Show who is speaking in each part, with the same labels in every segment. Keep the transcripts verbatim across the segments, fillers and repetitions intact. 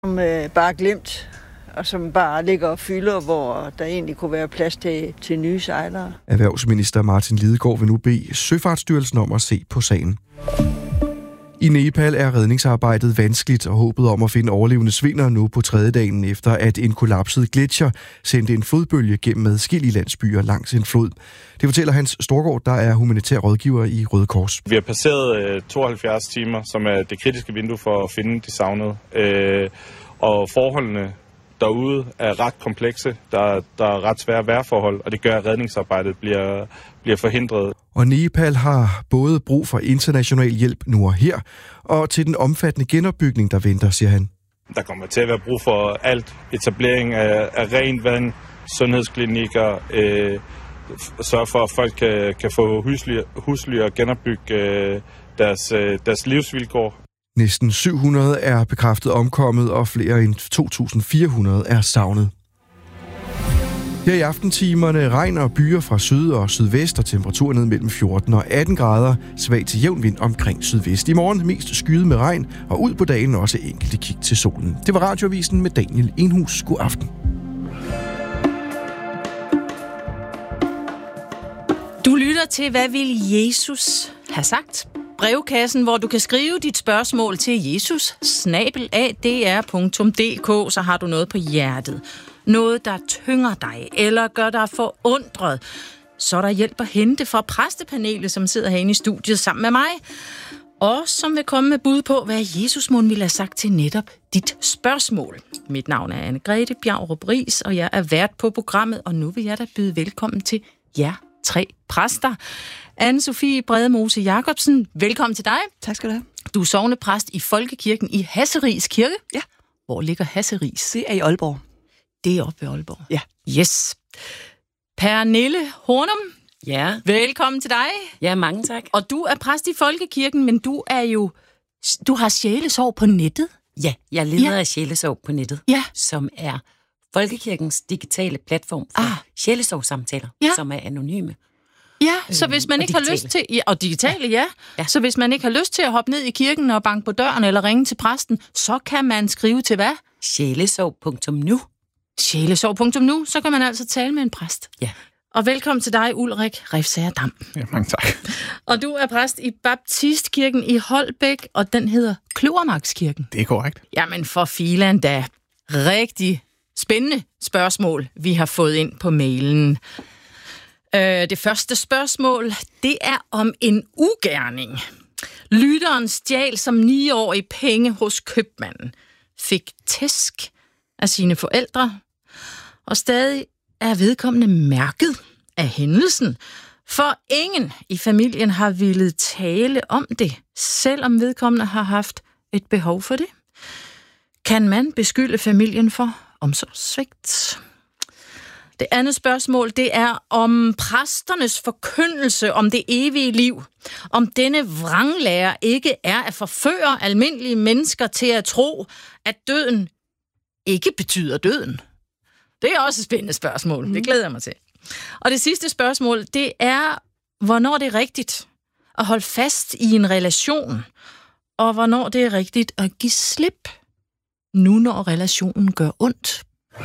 Speaker 1: Som øh, bare glemt, og som bare ligger og fylder, hvor der egentlig kunne være plads til, til nye sejlere.
Speaker 2: Erhvervsminister Martin Lidegaard vil nu bede Søfartsstyrelsen om at se på sagen. I Nepal er redningsarbejdet vanskeligt, og håbet om at finde overlevende svinder nu på tredje dagen efter, at en kollapset gletsjer sendte en flodbølge gennem adskillige landsbyer langs en flod. Det fortæller Hans Storgård, der er humanitær rådgiver i Røde Kors.
Speaker 3: Vi har passeret tooghalvfjerds timer, som er det kritiske vindue for at finde de savnede. Og forholdene derude er ret komplekse. Der, der er ret svære vejrforhold, og det gør, at redningsarbejdet bliver, bliver forhindret.
Speaker 2: Og Nepal har både brug for international hjælp nu og her, og til den omfattende genopbygning, der venter, siger han.
Speaker 3: Der kommer til at være brug for alt. Etablering af, af rent vand, sundhedsklinikker, øh, sørge for, at folk kan, kan få husly, husly og genopbygge øh, deres, øh, deres livsvilkår.
Speaker 2: Næsten syv hundrede er bekræftet omkommet, og flere end to tusind fire hundrede er savnet. Her i aftentimerne regn og byer fra syd og sydvest, og temperaturen ned mellem fjorten og atten grader, svag til jævn vind omkring sydvest. I morgen mest skyet med regn, og ud på dagen også enkelte kig til solen. Det var Radioavisen med Daniel Enhus. God aften.
Speaker 4: Du lytter til, hvad vil Jesus have sagt? Brevkassen, hvor du kan skrive dit spørgsmål til Jesus, snabel a d r punktum d k, så har du noget på hjertet. Noget, der tynger dig, eller gør dig forundret. Så er der hjælp at hente fra præstepanelet, som sidder herinde i studiet sammen med mig, og som vil komme med bud på, hvad Jesus mon ville have sagt til netop dit spørgsmål. Mit navn er Anne-Grethe Bjaurup Riis, og jeg er vært på programmet, og nu vil jeg da byde velkommen til jer tre præster. Anne-Sophie Bredemose Jacobsen, velkommen til dig.
Speaker 5: Tak skal du have.
Speaker 4: Du er sognepræst i Folkekirken i Hasseris Kirke.
Speaker 5: Ja.
Speaker 4: Hvor ligger Hasseris?
Speaker 5: Det er i Aalborg.
Speaker 4: Det er oppe ved Aalborg.
Speaker 5: Ja.
Speaker 4: Yes. Pernille Hornum.
Speaker 6: Ja.
Speaker 4: Velkommen til dig.
Speaker 6: Ja, mange tak.
Speaker 4: Og du er præst i Folkekirken, men du er jo du har sjælesorg på nettet.
Speaker 6: Ja, jeg leder
Speaker 4: ja.
Speaker 6: af Sjælesorg på nettet,
Speaker 4: ja.
Speaker 6: som er Folkekirkens digitale platform for
Speaker 4: ah.
Speaker 6: sjælesorgssamtaler,
Speaker 4: ja.
Speaker 6: som er anonyme.
Speaker 4: Ja, så hvis man
Speaker 6: øh,
Speaker 4: ikke digitale. har lyst til... Ja, og digitale, ja.
Speaker 6: ja.
Speaker 4: Så hvis man ikke har lyst til at hoppe ned i kirken og banke på døren eller ringe til præsten, så kan man skrive til hvad?
Speaker 6: sjælesorg punktum nu.
Speaker 4: sjælesorg punktum nu, så kan man altså tale med en præst.
Speaker 6: Ja.
Speaker 4: Og velkommen til dig, Ulrik Refsager Dam.
Speaker 7: Ja, mange tak.
Speaker 4: Og du er præst i Baptistkirken i Holbæk, og den hedder Kløvermarkskirken.
Speaker 7: Det er korrekt.
Speaker 4: Jamen for filan da. Rigtig spændende spørgsmål, vi har fået ind på mailen. Øh, det første spørgsmål, det er om en ugerning. Lytteren stjal som niårig penge hos købmanden, fik tæsk af sine forældre, og stadig er vedkommende mærket af hændelsen, for ingen i familien har villet tale om det, selvom vedkommende har haft et behov for det. Kan man beskylde familien for omsorgssvigt? Det andet spørgsmål, det er om præsternes forkyndelse om det evige liv. Om denne vranglære ikke er at forføre almindelige mennesker til at tro, at døden ikke betyder døden. Det er også et spændende spørgsmål. Mm. Det glæder jeg mig til. Og det sidste spørgsmål, det er, hvornår det er rigtigt at holde fast i en relation, og hvornår det er rigtigt at give slip, nu når relationen gør ondt.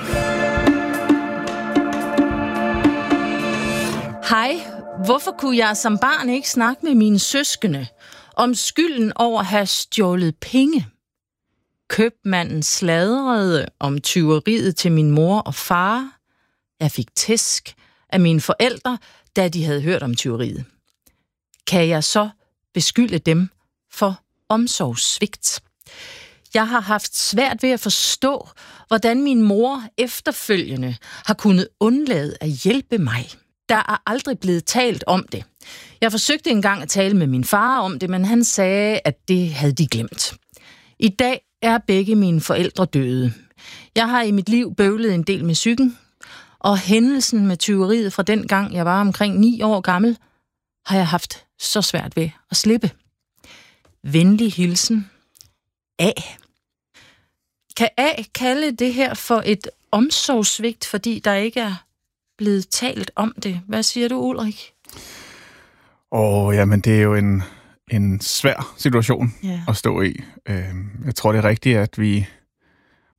Speaker 4: Hej, hvorfor kunne jeg som barn ikke snakke med mine søskende om skylden over at have stjålet penge? Købmanden sladrede om tyveriet til min mor og far. Jeg fik tæsk af mine forældre, da de havde hørt om tyveriet. Kan jeg så beskylde dem for omsorgssvigt? Jeg har haft svært ved at forstå, hvordan min mor efterfølgende har kunnet undlade at hjælpe mig. Der er aldrig blevet talt om det. Jeg forsøgte engang at tale med min far om det, men han sagde, at det havde de glemt. I dag er begge mine forældre døde. Jeg har i mit liv bøvlet en del med psyken, og hændelsen med tyveriet fra den gang, jeg var omkring ni år gammel, har jeg haft så svært ved at slippe. Venlig hilsen, A. Kan A kalde det her for et omsorgssvigt, fordi der ikke er blevet talt om det? Hvad siger du, Ulrik?
Speaker 7: Åh, jamen det er jo en, en svær situation
Speaker 4: yeah.
Speaker 7: at stå i. Jeg tror, det er rigtigt, at vi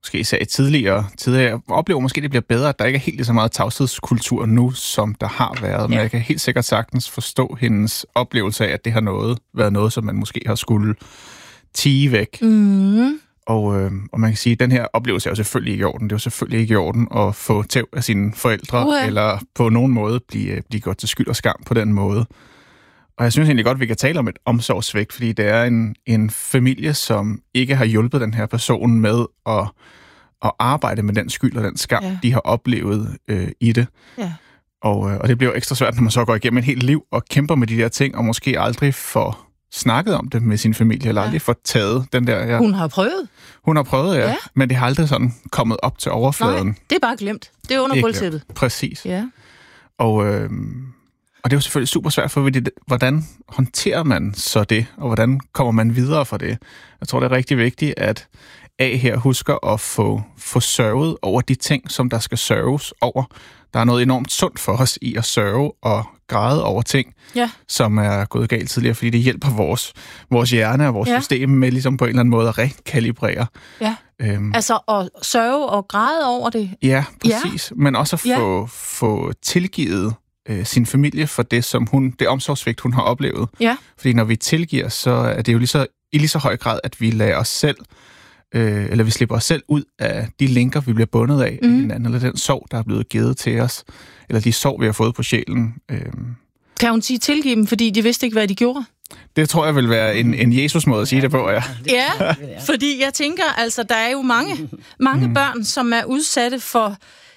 Speaker 7: måske især i tidligere tider. Jeg oplever måske, det bliver bedre, at der ikke er helt så meget tavshedskultur nu, som der har været. Men jeg kan helt sikkert sagtens forstå hendes oplevelse af, at det har noget, været noget, som man måske har skulle tie væk.
Speaker 4: Mm.
Speaker 7: Og, øh, og man kan sige, at den her oplevelse er jo selvfølgelig ikke i orden. Det er jo selvfølgelig ikke i orden at få tæv af sine forældre, uh-huh. eller på nogen måde blive, blive gjort til skyld og skam på den måde. Og jeg synes egentlig godt, at vi kan tale om et omsorgssvigt, fordi det er en, en familie, som ikke har hjulpet den her person med at, at arbejde med den skyld og den skam, ja. de har oplevet øh, i det. Ja. Og, øh, og det bliver jo ekstra svært, når man så går igennem et helt liv og kæmper med de der ting, og måske aldrig får snakket om det med sin familie, eller ja. aldrig fået taget den der... Ja.
Speaker 4: Hun har prøvet.
Speaker 7: Hun har prøvet, ja. ja. Men det har aldrig sådan kommet op til overfladen.
Speaker 4: Nej, det er bare glemt. Det er under gulvtæppet.
Speaker 7: Præcis.
Speaker 4: Ja.
Speaker 7: Og... Øh, Og det er jo selvfølgelig super svært for, hvordan håndterer man så det, og hvordan kommer man videre fra det? Jeg tror, det er rigtig vigtigt, at A her husker at få, få sørget over de ting, som der skal sørges over. Der er noget enormt sundt for os i at sørge og græde over ting, ja. som er gået galt tidligere, fordi det hjælper vores, vores hjerne og vores ja. system med ligesom på en eller anden måde at rekalibrere.
Speaker 4: Ja. Øhm. Altså at sørge og græde over det?
Speaker 7: Ja, præcis. Ja. Men også at få, ja. få tilgivet sin familie for det, som hun, det omsorgssvigt, hun har oplevet. Ja. Fordi når vi tilgiver, så er det jo lige så, i lige så høj grad, at vi lader os selv, øh, eller vi slipper os selv ud af de linker, vi bliver bundet af mm. i hinanden, eller den sorg, der er blevet givet til os, eller de sorg, vi har fået på sjælen. Øh.
Speaker 4: Kan hun sige tilgive dem, fordi de vidste ikke, hvad de gjorde?
Speaker 7: Det tror jeg vil være en, en Jesus-måde at sige det på, ja.
Speaker 4: Ja, fordi jeg tænker, altså, der er jo mange, mange mm. børn, som er udsatte for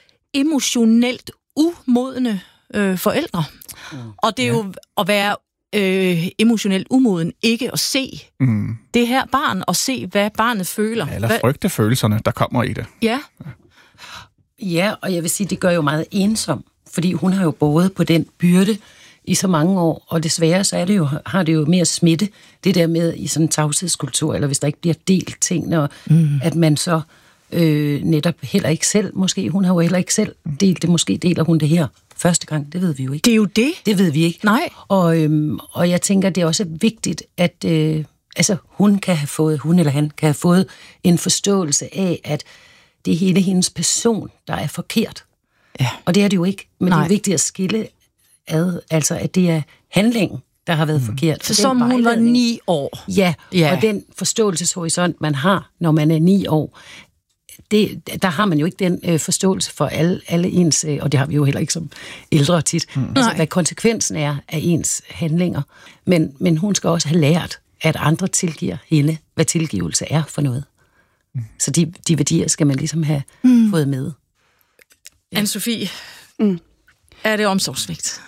Speaker 4: emotionelt umodne Øh, forældre. Mm. Og det er ja. jo at være øh, emotionelt umoden, ikke at se mm. det her barn, og se, hvad barnet føler.
Speaker 7: Ja, eller frygte følelserne, der kommer i det.
Speaker 4: Ja.
Speaker 6: ja. Ja, og jeg vil sige, det gør jo meget ensom, fordi hun har jo båret på den byrde i så mange år, og desværre så er det jo, har det jo mere smitte, det der med i sådan en tavshedskultur, eller hvis der ikke bliver delt ting, og mm. at man så øh, netop heller ikke selv, måske, hun har jo heller ikke selv delt det, måske deler hun det her første gang, det ved vi jo ikke.
Speaker 4: Det er jo det.
Speaker 6: Det ved vi ikke.
Speaker 4: Nej.
Speaker 6: Og, øhm, og jeg tænker, det er også vigtigt, at øh, altså, hun kan have fået, hun eller han kan have fået en forståelse af, at det er hele hendes person, der er forkert. Ja. Og det er det jo ikke. Men Nej. det er vigtigt at skille ad, altså at det er handlingen, der har været mm. forkert.
Speaker 4: Så som hun var ni år.
Speaker 6: Ja, ja, og den forståelseshorisont, man har, når man er ni år, Det, der har man jo ikke den øh, forståelse for alle, alle ens, øh, og det har vi jo heller ikke som ældre tit, mm. altså hvad konsekvensen er af ens handlinger. Men, men hun skal også have lært, at andre tilgiver hende, hvad tilgivelse er for noget. Mm. Så de, de værdier skal man ligesom have mm. fået med.
Speaker 4: Ja. Anne-Sophie, mm. er det omsorgssvigt?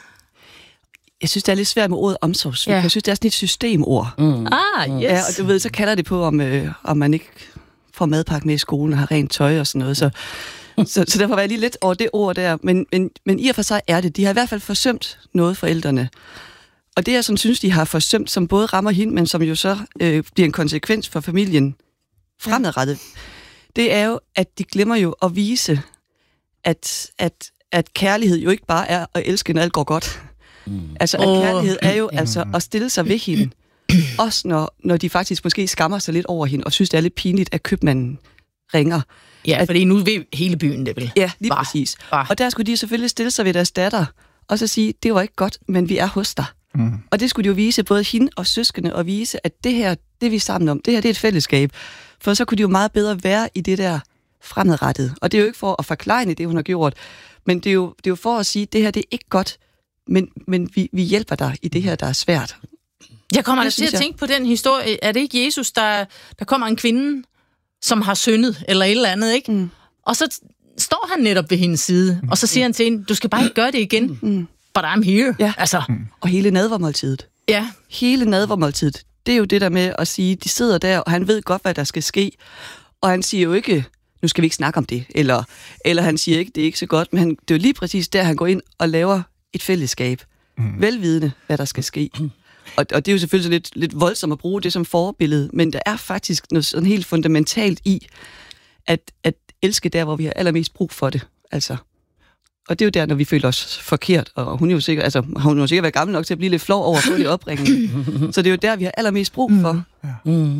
Speaker 5: Jeg synes, det er lidt svært med ordet omsorgssvigt. Ja. Jeg synes, det er sådan et systemord.
Speaker 4: Mm. Ah, yes.
Speaker 5: Ja, og du ved, så kalder det på, om, øh, om man ikke får madpakke med i skolen og har rent tøj og sådan noget. Så, så, så derfor var jeg lige lidt over det ord der. Men, men, men i og for sig er det. De har i hvert fald forsømt noget, forældrene. Og det, jeg sådan synes, de har forsømt, som både rammer hende, men som jo så øh, bliver en konsekvens for familien fremadrettet, det er jo, at de glemmer jo at vise, at, at, at kærlighed jo ikke bare er at elske, når alt går godt. Mm. Altså, at oh. kærlighed er jo altså at stille sig ved hende. Også når, når de faktisk måske skammer sig lidt over hende, og synes, det er lidt pinligt, at købmanden ringer.
Speaker 4: Ja,
Speaker 5: at,
Speaker 4: fordi nu ved hele byen det vel.
Speaker 5: Ja, lige Bare. præcis. Bare. Og der skulle de selvfølgelig stille sig ved deres datter, og så sige, det var ikke godt, men vi er hos dig. Mm. Og det skulle de jo vise, både hende og søskende, og vise, at det her, det vi er sammen om, det her, det er et fællesskab. For så kunne de jo meget bedre være i det der fremadrettet. Og det er jo ikke for at forklejne det, hun har gjort, men det er jo, det er jo for at sige, det her, det er ikke godt, men, men vi, vi hjælper dig i det her, der er svært.
Speaker 4: Jeg kommer da til at tænke på den historie. Er det ikke Jesus, der, der kommer en kvinde, som har syndet, eller et eller andet, ikke? Mm. Og så står han netop ved hendes side, og så siger han til hende, du skal bare ikke gøre det igen. Mm. But I'm here.
Speaker 5: Ja.
Speaker 4: Altså.
Speaker 5: Mm. Og hele nadvermåltidet.
Speaker 4: Ja.
Speaker 5: Hele nadvermåltidet. Det er jo det der med at sige, de sidder der, og han ved godt, hvad der skal ske. Og han siger jo ikke, nu skal vi ikke snakke om det. Eller, eller han siger ikke, det er ikke så godt. Men han, det er jo lige præcis der, han går ind og laver et fællesskab. Mm. Velvidende, hvad der skal ske. Mm. Og, og det er jo selvfølgelig lidt, lidt voldsomt at bruge det som forbillede, men der er faktisk noget sådan helt fundamentalt i, at, at elske der, hvor vi har allermest brug for det. Altså. Og det er jo der, når vi føler os forkert, og hun er jo sikkert, altså, hun er jo sikkert været gammel nok til at blive lidt flov over at få det opringende. Så det er jo der, vi har allermest brug for. Mm. Ja.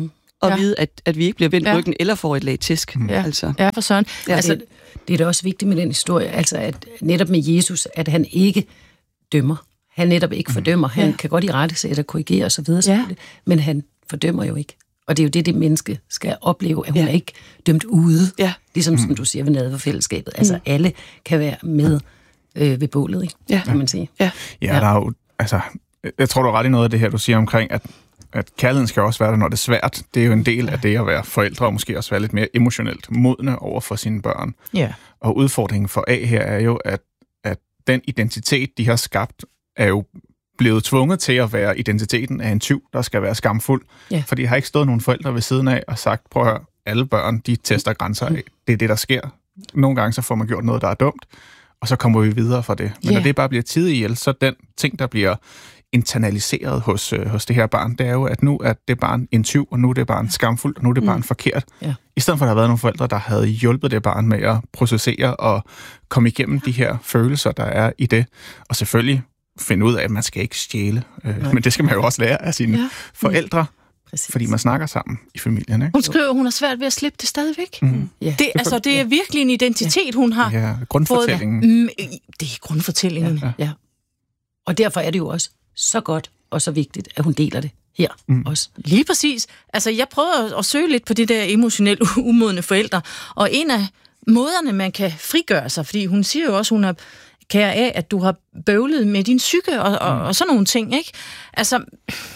Speaker 5: og
Speaker 4: Ja.
Speaker 5: vide, at, at vi ikke bliver vendt
Speaker 4: Ja.
Speaker 5: ryggen eller får et lag tæsk.
Speaker 4: Ja.
Speaker 5: Altså.
Speaker 4: Ja, for søren.
Speaker 6: Ja,
Speaker 4: Altså,
Speaker 6: det, det er da også vigtigt med den historie, altså at netop med Jesus, at han ikke dømmer. Han netop ikke fordømmer. Han
Speaker 4: Ja.
Speaker 6: kan godt i rette sætte og korrigere osv., ja. Men han fordømmer jo ikke. Og det er jo det, det menneske skal opleve, at hun
Speaker 5: Ja.
Speaker 6: er ikke dømt ude.
Speaker 5: Ja.
Speaker 6: Ligesom, som du siger, ved nadverfællesskabet. Altså, alle kan være med øh, ved bålet, ikke?
Speaker 5: Ja.
Speaker 6: Kan man sige.
Speaker 5: Ja.
Speaker 7: Ja, der er jo, altså, jeg tror, du er ret i noget af det her, du siger omkring, at, at kærligheden skal også være der, når det er svært. Det er jo en del af det at være forældre, og måske også være lidt mere emotionelt modne over for sine børn.
Speaker 4: ja.
Speaker 7: Og udfordringen for A her er jo, at, at den identitet, de har skabt, er jo blevet tvunget til at være identiteten af en tyv, der skal være skamfuld.
Speaker 6: Ja.
Speaker 7: For de har ikke stået nogen forældre ved siden af og sagt, prøv at høre, alle børn, de tester grænser af. Det er det, der sker. Nogle gange så får man gjort noget, der er dumt, og så kommer vi videre fra det. Men
Speaker 6: Ja.
Speaker 7: når det bare bliver tid ihjel, så den ting, der bliver internaliseret hos, øh, hos det her barn, det er jo, at nu er det barn en tyv, og nu er det barn skamfuldt, og nu er det barn mm. forkert.
Speaker 6: Ja.
Speaker 7: I stedet for, at der har været nogle forældre, der havde hjulpet det barn med at processere og komme igennem de her følelser, der er i det. Og selvfølgelig finde ud af, at man skal ikke stjæle. Øh, men det skal man jo også lære af sine
Speaker 4: Ja.
Speaker 7: forældre,
Speaker 6: Præcis.
Speaker 7: fordi man snakker sammen i familien. Ikke?
Speaker 4: Hun skriver, at hun har svært ved at slippe det stadigvæk.
Speaker 7: Mm.
Speaker 6: Ja.
Speaker 4: Det, altså, det er virkelig en identitet, hun har
Speaker 7: Ja, grundfortællingen.
Speaker 4: fået. Mm, Det er grundfortællingen.
Speaker 6: Ja. Ja. Og derfor er det jo også så godt og så vigtigt, at hun deler det her mm. også.
Speaker 4: Lige præcis. Altså, jeg prøver at, at søge lidt på det der emotionelt umodne forældre, og en af måderne, man kan frigøre sig, fordi hun siger jo også, hun er kær af, at du har bøvlet med din psyke og, og, og sådan nogle ting, ikke? Altså,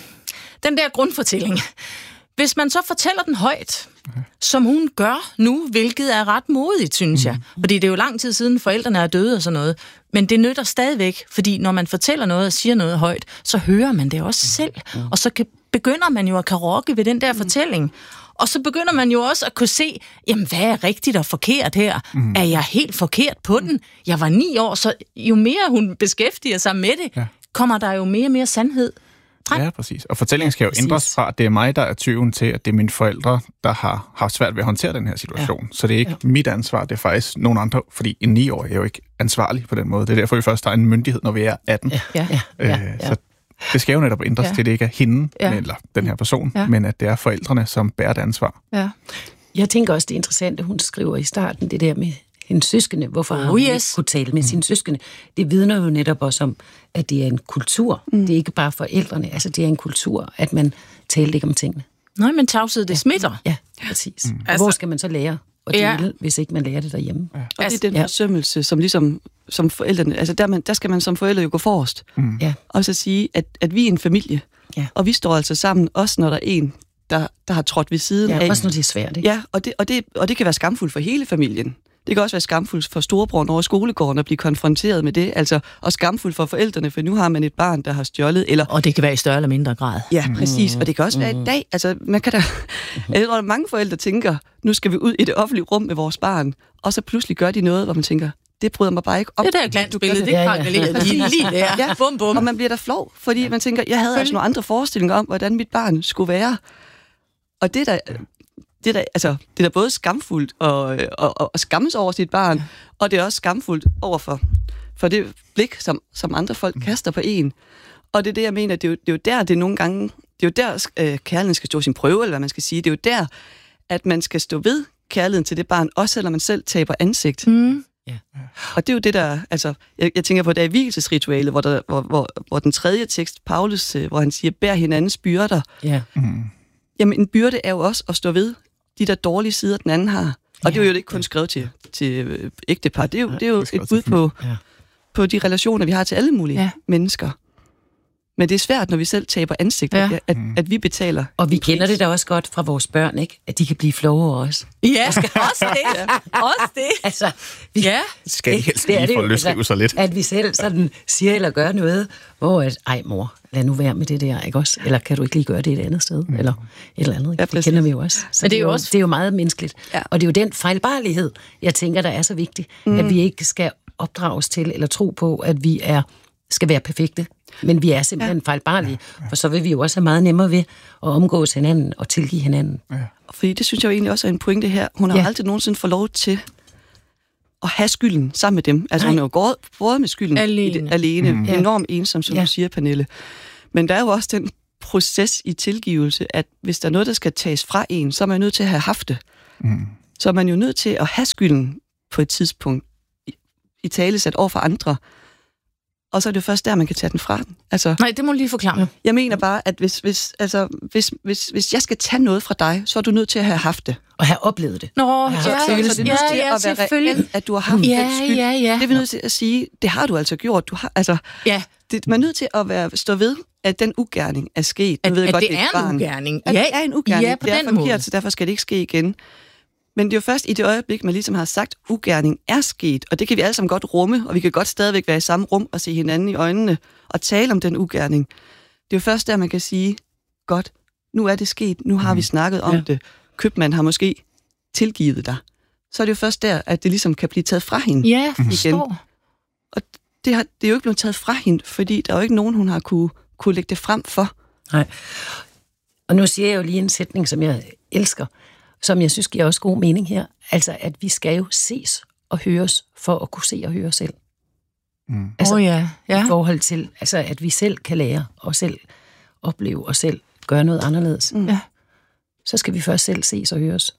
Speaker 4: den der grundfortælling. Hvis man så fortæller den højt, okay. som hun gør nu, hvilket er ret modigt, synes jeg. Fordi det er jo lang tid siden, forældrene er døde og sådan noget. Men det nytter stadigvæk, fordi når man fortæller noget og siger noget højt, så hører man det også selv. Og så kan, begynder man jo at kan rokke ved den der fortælling. Og så begynder man jo også at kunne se, jamen hvad er rigtigt og forkert her? Mm. Er jeg helt forkert på den? Jeg var ni år, så jo mere hun beskæftiger sig med det, ja. kommer der jo mere og mere sandhed.
Speaker 7: Ja, præcis. Og fortællingen skal jo præcis. ændres fra, at det er mig, der er tyven, til at det er mine forældre, der har haft svært ved at håndtere den her situation. Ja. Så det er ikke ja. mit ansvar, det er faktisk nogen andre, fordi en niårig er jo ikke ansvarlig på den måde. Det er derfor, vi først har en myndighed, når vi er atten.
Speaker 6: Ja, ja, ja, ja.
Speaker 7: Øh, så det skal jo netop ændres ja. til, det ikke er hende, ja. eller den her person, ja. men at det er forældrene, som bærer det ansvar.
Speaker 4: Ja.
Speaker 6: Jeg tænker også, det er interessant, at hun skriver i starten det der med hendes søskende. Hvorfor har hun
Speaker 4: yes.
Speaker 6: ikke kunne tale med sine søskende? Det vidner jo netop også om, at det er en kultur. Mm. Det er ikke bare forældrene, altså det er en kultur, at man taler ikke om tingene.
Speaker 4: Nej, men tavshed, det smitter.
Speaker 6: Ja, præcis. Mm.
Speaker 4: Altså,
Speaker 6: hvor skal man så lære at dele, ja. hvis ikke man lærer det derhjemme?
Speaker 5: Ja. Og det er den forsømmelse, som ligesom som forældrene, altså der, man, der skal man som forældre jo gå forrest. Mm.
Speaker 6: Ja.
Speaker 5: Og så sige, at, at vi er en familie,
Speaker 6: ja.
Speaker 5: og vi står altså sammen, også når der er en, der, der har trådt ved siden
Speaker 6: ja,
Speaker 5: af.
Speaker 6: også når det er svært, ikke?
Speaker 5: Ja, og det, og, det, og det kan være skamfuldt for hele familien. Det kan også være skamfuldt for storebroren over skolegården at blive konfronteret med det, altså, og skamfuldt for forældrene, for nu har man et barn, der har stjålet. Eller...
Speaker 4: Og det kan være i større eller mindre grad.
Speaker 5: Ja, præcis. Og det kan også være i dag. Altså, man kan da... Jeg tror, at mange forældre tænker, nu skal vi ud i det offentlige rum med vores barn, og så pludselig gør de noget, hvor man tænker, det bryder mig bare ikke om.
Speaker 4: Det der glansbillede, det krakelerer de lige der.
Speaker 5: Ja,
Speaker 4: bum, bum.
Speaker 5: Og man bliver da flov, fordi man tænker, jeg havde altså nogle andre forestillinger om, hvordan mit barn skulle være. Og det der... Det er, da, altså, det er da både skamfuldt og, og, og, og skammes over sit barn, og det er også skamfuldt over for, for det blik, som, som andre folk kaster på en. Og det er det, jeg mener, det er jo, det er jo der, det er nogle gange, det er jo der, øh, kærligheden skal stå sin prøve, eller hvad man skal sige. Det er jo der, at man skal stå ved kærligheden til det barn, også selvom man selv taber ansigt.
Speaker 4: Mm.
Speaker 6: Ja.
Speaker 5: Og det er jo det, der, altså, jeg, jeg tænker på, det er vigelsesritualet, hvor, der, hvor, hvor, hvor den tredje tekst, Paulus, øh, hvor han siger, bær hinandens byrder.
Speaker 6: Ja.
Speaker 7: Mm.
Speaker 5: Jamen, en byrde er jo også at stå ved de der dårlige sider, den anden har. Og ja. det er jo ikke kun skrevet til, til ægtepar. Det er jo, det er jo et bud på, ja. på de relationer, vi har til alle mulige ja. mennesker. Men det er svært, når vi selv taber ansigt, ja. at, at, at vi betaler.
Speaker 6: Og vi kender det da også godt fra vores børn, ikke? At de kan blive flove over os.
Speaker 4: Ja, også det. Også det.
Speaker 6: Altså, vi,
Speaker 4: ja.
Speaker 7: Skal I helst lige få løsrive sig lidt.
Speaker 6: At vi selv sådan siger eller gør noget, hvor at, ej mor, lad nu være med det der, ikke også? Eller kan du ikke lige gøre det et andet sted? Mm. Eller et eller andet. Ja, det kender vi jo også. Så det, det, er jo også... det er jo meget menneskeligt. Ja. Og det er jo den fejlbarlighed, jeg tænker, der er så vigtig. Mm. At vi ikke skal opdrages til eller tro på, at vi er skal være perfekte. Men vi er simpelthen ja. fejlbarlige, for så vil vi jo også have meget nemmere ved at omgås hinanden og tilgive hinanden. Ja.
Speaker 5: Fordi det synes jeg jo egentlig også er en pointe her. Hun har ja. aldrig nogensinde fået lov til at have skylden sammen med dem. Altså Nej. hun er jo gået, gået med skylden
Speaker 4: alene.
Speaker 5: Det, alene. Mm. Enormt ensom, som ja. du siger, Pernille. Men der er jo også den proces i tilgivelse, at hvis der er noget, der skal tages fra en, så er man nødt til at have haft det.
Speaker 7: Mm.
Speaker 5: Så er man jo nødt til at have skylden på et tidspunkt i, i talesæt over for andre. Og så er det jo først der, man kan tage den fra den. Altså,
Speaker 4: Nej, det må du lige forklare.
Speaker 5: jeg mener bare, at hvis, hvis, altså, hvis, hvis, hvis jeg skal tage noget fra dig, så er du nødt til at have haft det.
Speaker 6: Og have oplevet det.
Speaker 4: Nå,
Speaker 6: Ja,
Speaker 5: Så,
Speaker 4: ja,
Speaker 5: så, så det er nødt til
Speaker 4: ja, ja,
Speaker 5: at være
Speaker 4: selvfølgelig.
Speaker 5: reelt, at du har haft
Speaker 4: Ja,
Speaker 5: den skyld.
Speaker 4: ja, ja.
Speaker 5: Det er vi nødt til at sige, det har du altså gjort. Du har, altså,
Speaker 4: Ja,
Speaker 5: det, man er nødt til at være, stå ved, at den ugerning er sket.
Speaker 4: at,
Speaker 5: Nu ved jeg
Speaker 4: at
Speaker 5: godt,
Speaker 4: det
Speaker 5: et
Speaker 4: er en
Speaker 5: barn.
Speaker 4: ugerning.
Speaker 5: At
Speaker 4: Ja,
Speaker 5: det er en ugerning.
Speaker 4: ja, på
Speaker 5: det er
Speaker 4: den
Speaker 5: forkert,
Speaker 4: måde.
Speaker 5: så derfor skal det ikke ske igen. Men det er jo først i det øjeblik, man ligesom har sagt, at ugerning er sket, og det kan vi alle sammen godt rumme, og vi kan godt stadigvæk være i samme rum og se hinanden i øjnene og tale om den ugerning. Det er jo først der, man kan sige, godt, nu er det sket, nu har vi snakket om
Speaker 6: Ja.
Speaker 5: det. Købmand har måske tilgivet dig. Så er det jo først der, at det ligesom kan blive taget fra hende.
Speaker 4: Ja, forstår.
Speaker 5: Det, har, det er jo ikke blevet taget fra hende, fordi der er jo ikke nogen, hun har kunne, kunne lægge det frem for.
Speaker 6: Nej. Og nu siger jeg jo lige en sætning, som jeg elsker, som jeg synes giver også god mening her. Altså, at vi skal jo ses og høres for at kunne se og høre selv.
Speaker 7: Mm.
Speaker 6: Altså,
Speaker 4: Åh, ja, ja.
Speaker 6: i forhold til, altså, at vi selv kan lære og selv opleve og selv gøre noget anderledes.
Speaker 5: Mm.
Speaker 4: Ja.
Speaker 6: Så skal vi først selv ses og høres.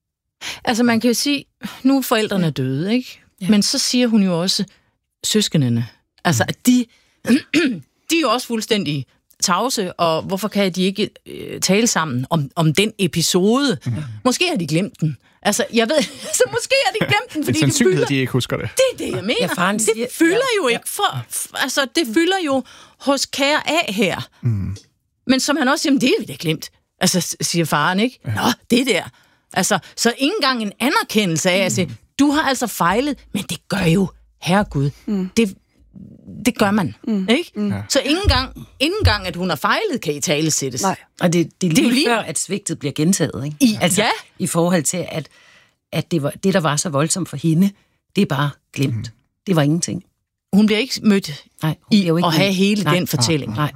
Speaker 4: Altså, man kan jo sige, nu er forældrene døde, ikke?
Speaker 6: Ja.
Speaker 4: Men så siger hun jo også, søskendene, altså, at de, de er jo også fuldstændig tavse, og hvorfor kan de ikke øh, tale sammen om, om den episode? Mm. Måske har de glemt den. Altså, jeg ved, så måske har de glemt den,
Speaker 7: Det
Speaker 4: fordi
Speaker 7: er
Speaker 4: de
Speaker 7: sandsynligt,
Speaker 4: fylder...
Speaker 7: at de ikke husker det.
Speaker 4: Det er det, jeg mener.
Speaker 6: Ja, faren
Speaker 4: det
Speaker 6: siger-
Speaker 4: fylder jo
Speaker 6: ja,
Speaker 4: ikke for... f- Altså, det fylder jo hos kære A her. Mm. Men som han også siger, det er vi da glemt. Altså, s- siger faren, ikke? Ja. Nå, det der. Altså, så ikke engang en anerkendelse af, at sige, du har altså fejlet, men det gør jo, herregud, mm. det, det gør man, mm. ikke? Mm. Så ikke engang, ikke engang, at hun har fejlet, kan i tale sættes.
Speaker 5: Nej.
Speaker 6: Og det, det er lige,
Speaker 4: Det er jo
Speaker 6: lige
Speaker 4: lige-
Speaker 6: før, at svigtet bliver gentaget. Ikke?
Speaker 4: I-
Speaker 6: altså,
Speaker 4: ja.
Speaker 6: I forhold til, at, at det, var, det, der var så voldsomt for hende, det er bare glemt. Mm. Det var ingenting.
Speaker 4: Hun bliver ikke mødt
Speaker 6: Nej, hun
Speaker 4: i
Speaker 6: bliver jo ikke
Speaker 4: at have
Speaker 6: mødt.
Speaker 4: hele
Speaker 6: Nej.
Speaker 4: den fortælling.
Speaker 6: Nej.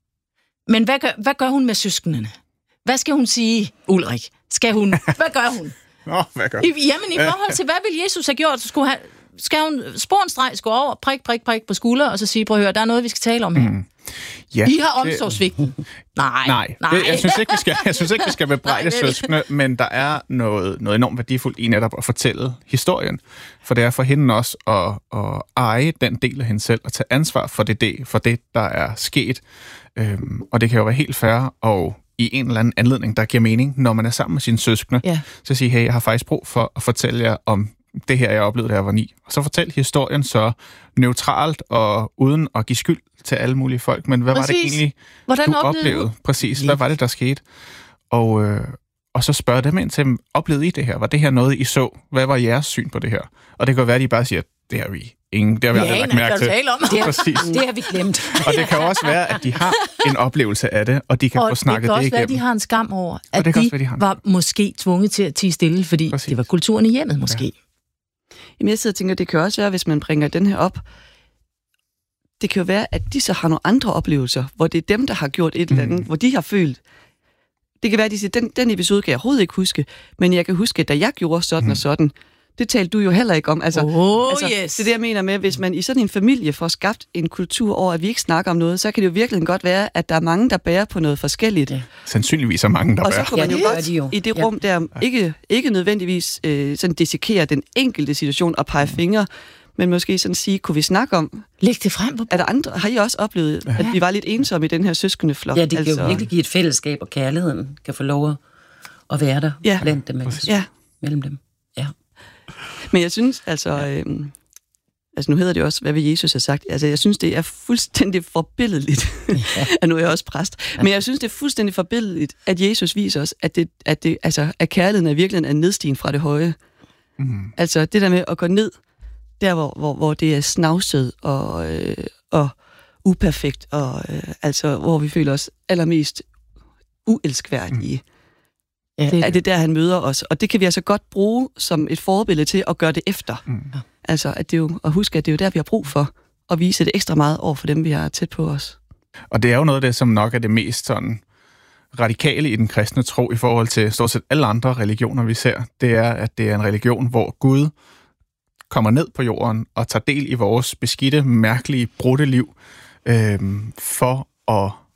Speaker 4: Men hvad gør, hvad gør hun med søskendene? Hvad skal hun sige, Ulrik? Skal hun, hvad gør hun?
Speaker 7: Nå, hvad gør
Speaker 4: I, jamen, i forhold til, hvad ville Jesus have gjort? Så skulle han, skal hun sporenstreg, gå over, prik, prik, prik på skulder, og så sige, prøv at høre, der er noget, vi skal tale om her. Mm.
Speaker 7: Ja,
Speaker 4: I har
Speaker 7: det-
Speaker 4: omsorgsvigten. Nej,
Speaker 7: Nej,
Speaker 4: nej.
Speaker 7: Det, jeg, synes ikke, vi skal, jeg synes ikke, vi skal bebrejde
Speaker 4: Nej, vel.
Speaker 7: søskende, men der er noget, noget enormt værdifuldt i netop at fortælle historien. For det er for hende også at, at eje den del af hende selv, og tage ansvar for det, det, for det der er sket. Øhm, og det kan jo være helt fair, og i en eller anden anledning, der giver mening, når man er sammen med sine søskende,
Speaker 4: Ja.
Speaker 7: så sige, hey, jeg har faktisk brug for at fortælle jer om det her, jeg oplevede, da jeg var ni. Og så fortæl historien så neutralt og uden at give skyld til alle mulige folk. Men hvad
Speaker 4: Præcis.
Speaker 7: var det egentlig,
Speaker 4: Hvordan
Speaker 7: du
Speaker 4: oplevede
Speaker 7: oplevede? Præcis. Hvad var det, der skete? Og, øh, og så spørge dem ind til, oplevede I det her? Var det her noget, I så? Hvad var jeres syn på det her? Og det kan jo være, at de bare siger, det har vi ingen, det har vi aldrig lagt mærke til.
Speaker 4: tale om.
Speaker 6: Det,
Speaker 7: Præcis.
Speaker 6: det har vi glemt.
Speaker 7: Og det kan jo også være, at de har en oplevelse af det, og de kan
Speaker 4: Og
Speaker 7: få
Speaker 4: det
Speaker 7: snakket
Speaker 4: kan
Speaker 7: det,
Speaker 4: også være, at
Speaker 7: igennem.
Speaker 4: de har en skam over, at
Speaker 7: det kan
Speaker 4: de,
Speaker 7: også være, de har en
Speaker 4: var måske tvunget til at tie stille, fordi
Speaker 7: Præcis.
Speaker 4: det var kulturen i hjemmet måske.
Speaker 5: Jamen, jeg sidder og tænker, det kan også være, hvis man bringer den her op, det kan jo være, at de så har nogle andre oplevelser, hvor det er dem, der har gjort et eller andet,
Speaker 7: Mm.
Speaker 5: hvor de har følt. Det kan være, at de siger, den, den episode kan jeg overhovedet ikke huske, men jeg kan huske, da jeg gjorde sådan mm. og sådan. Det talte du jo heller ikke om. Altså,
Speaker 4: Oh,
Speaker 5: altså,
Speaker 4: yes.
Speaker 5: Det er det, jeg mener med, hvis man i sådan en familie får skabt en kultur over, at vi ikke snakker om noget, så kan det jo virkelig godt være, at der er mange, der bærer på noget forskelligt.
Speaker 6: Ja.
Speaker 7: Sandsynligvis er mange, der
Speaker 5: Og så
Speaker 7: bærer.
Speaker 5: kunne man
Speaker 6: Ja,
Speaker 5: jo
Speaker 6: det gør
Speaker 5: godt
Speaker 6: de jo.
Speaker 5: i det
Speaker 6: Ja.
Speaker 5: rum der ikke, ikke nødvendigvis øh, sådan dissekere den enkelte situation og pege fingre, men måske sådan sige, kunne vi snakke om,
Speaker 4: Læg det frem på
Speaker 5: er der andre, har I også oplevet, ja. at vi var lidt ensomme i den her søskendeflok?
Speaker 6: Ja, det kan altså... jo virkelig give et fællesskab, og kærligheden kan få lov at- at være der
Speaker 5: Ja.
Speaker 6: blandt dem, altså,
Speaker 5: Ja,
Speaker 6: mellem dem. Ja.
Speaker 5: men jeg synes altså, øhm, altså nu hedder det også, hvad vil Jesus have sagt? Altså jeg synes, det er fuldstændig forbilledeligt, ja. at nu er jeg også præst, men jeg synes, det er fuldstændig forbilledeligt, at Jesus viser os, at, det, at, det, altså, at kærligheden er virkelig en nedstigen fra det høje.
Speaker 7: Mm.
Speaker 5: Altså det der med at gå ned, der hvor, hvor, hvor det er snavset og, øh, og uperfekt, og øh, altså hvor vi føler os allermest uelskværdige. Mm.
Speaker 4: Ja,
Speaker 5: Det er det der, han møder os. Og det kan vi altså godt bruge som et forbillede til at gøre det efter.
Speaker 7: Mm.
Speaker 5: Altså at, det jo, at huske, at det er jo der, vi har brug for at vise det ekstra meget over for dem, vi har tæt på os.
Speaker 7: Og det er jo noget af det, som nok er det mest sådan radikale i den kristne tro i forhold til stort set alle andre religioner, vi ser. Det er, at det er en religion, hvor Gud kommer ned på jorden og tager del i vores beskidte, mærkelige, brudte liv, øhm, for at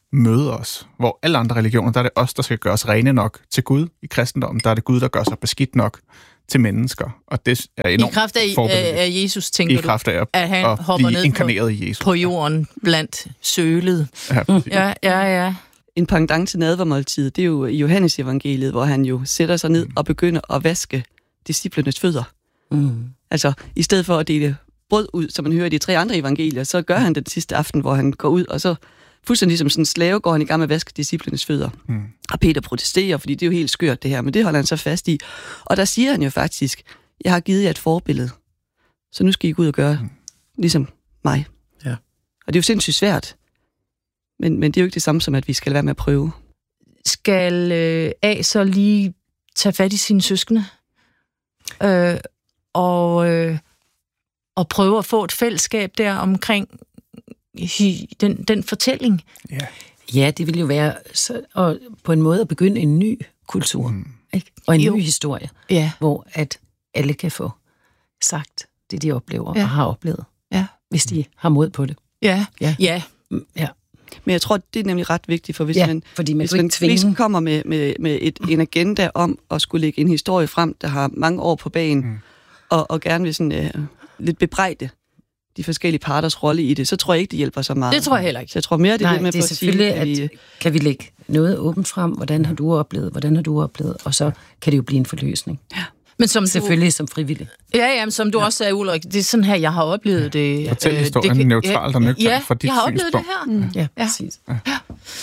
Speaker 7: møde os. Hvor alle andre religioner, der er det os, der skal gøre os rene nok til Gud. I kristendommen, der er det Gud, der gør sig beskidt nok til mennesker. Og det er enormt
Speaker 4: I kraft af, af Jesus, tænker
Speaker 7: I kraft af
Speaker 4: du, at han
Speaker 7: at
Speaker 4: hopper ned
Speaker 7: inkarneret i Jesus.
Speaker 4: på jorden blandt sølet.
Speaker 7: Ja,
Speaker 4: ja, ja, ja.
Speaker 5: En pendant til nadvermåltidet, det er jo i Johannes evangeliet, hvor han jo sætter sig ned og begynder at vaske disciplernes fødder. Mm. Altså, i stedet for at dele brød ud, som man hører i de tre andre evangelier, så gør han det den sidste aften, hvor han går ud, og så fuldstændig som sådan en slave går han i gang med at vaske disciplernes fødder. Mm. Og Peter protesterer, fordi det er jo helt skørt det her, men det holder han så fast i. Og der siger han jo faktisk, jeg har givet jer et forbillede, så nu skal I gå ud og gøre mm. ligesom mig.
Speaker 6: Ja.
Speaker 5: Og det er jo sindssygt svært, men, men det er jo ikke det samme som, at vi skal være med at prøve.
Speaker 4: Skal øh, A så lige tage fat i sine søskende øh, og, øh, og prøve at få et fællesskab der omkring den, den fortælling?
Speaker 7: Ja.
Speaker 6: Ja, det vil jo være så, og på en måde at begynde en ny kultur, mm. ikke? Og en
Speaker 4: jo.
Speaker 6: ny historie,
Speaker 4: ja.
Speaker 6: hvor at alle kan få sagt det, de oplever
Speaker 4: ja.
Speaker 6: og har oplevet,
Speaker 4: ja.
Speaker 6: hvis de har mod på det.
Speaker 4: Ja,
Speaker 6: ja.
Speaker 4: ja.
Speaker 6: ja.
Speaker 5: Men jeg tror, det er nemlig ret vigtigt, for hvis
Speaker 6: ja,
Speaker 5: man,
Speaker 6: fordi man,
Speaker 5: hvis man tvinge... kommer med, med, med et, en agenda om at skulle lægge en historie frem, der har mange år på banen, mm. og, og gerne vil sådan, øh, lidt bebrejde de forskellige parters rolle i det, så tror jeg ikke, det hjælper så meget.
Speaker 4: Det tror jeg heller ikke.
Speaker 5: Så jeg tror mere, det er
Speaker 6: Nej,
Speaker 5: det med
Speaker 6: det er
Speaker 5: på at
Speaker 6: selvfølgelig,
Speaker 5: sige, at vi...
Speaker 6: at kan vi lægge noget åbent frem, hvordan har du oplevet, hvordan har du oplevet, og så kan det jo blive en forløsning.
Speaker 5: Ja.
Speaker 4: Men som
Speaker 6: selvfølgelig
Speaker 4: du,
Speaker 6: som frivillig.
Speaker 4: Ja, ja, men som du ja. også sagde, Ulrik, det er sådan her, jeg har oplevet det.
Speaker 7: Ja. Fortæl historien
Speaker 4: det,
Speaker 7: neutralt og nøgternt
Speaker 4: ja,
Speaker 7: for dit
Speaker 4: jeg har oplevet
Speaker 7: synspunkt.
Speaker 4: det her.
Speaker 6: Mm. Ja, ja, præcis. Ja.
Speaker 4: Ja.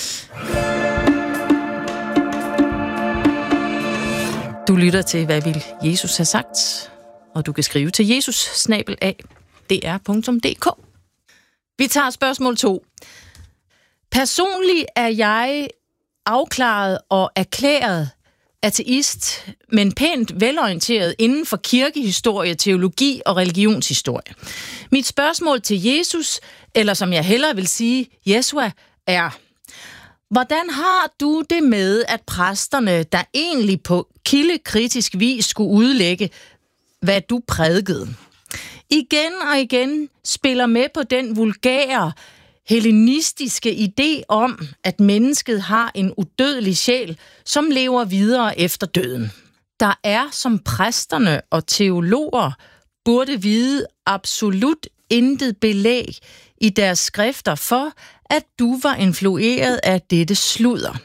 Speaker 4: Du lytter til, hvad vil Jesus have sagt? Og du kan skrive til jesus snabel-a d r punktum d k. Vi tager spørgsmål to. Personligt er jeg afklaret og erklæret ateist, men pænt velorienteret inden for kirkehistorie, teologi og religionshistorie. Mit spørgsmål til Jesus, eller som jeg hellere vil sige, Yeshua, er: hvordan har du det med, at præsterne, der egentlig på kildekritisk vis skulle udlægge, hvad du prædikede, igen og igen spiller med på den vulgære, hellenistiske idé om, at mennesket har en udødelig sjæl, som lever videre efter døden? Der er, som præsterne og teologer burde vide, absolut intet belæg i deres skrifter for, at du var influeret af dette sludder.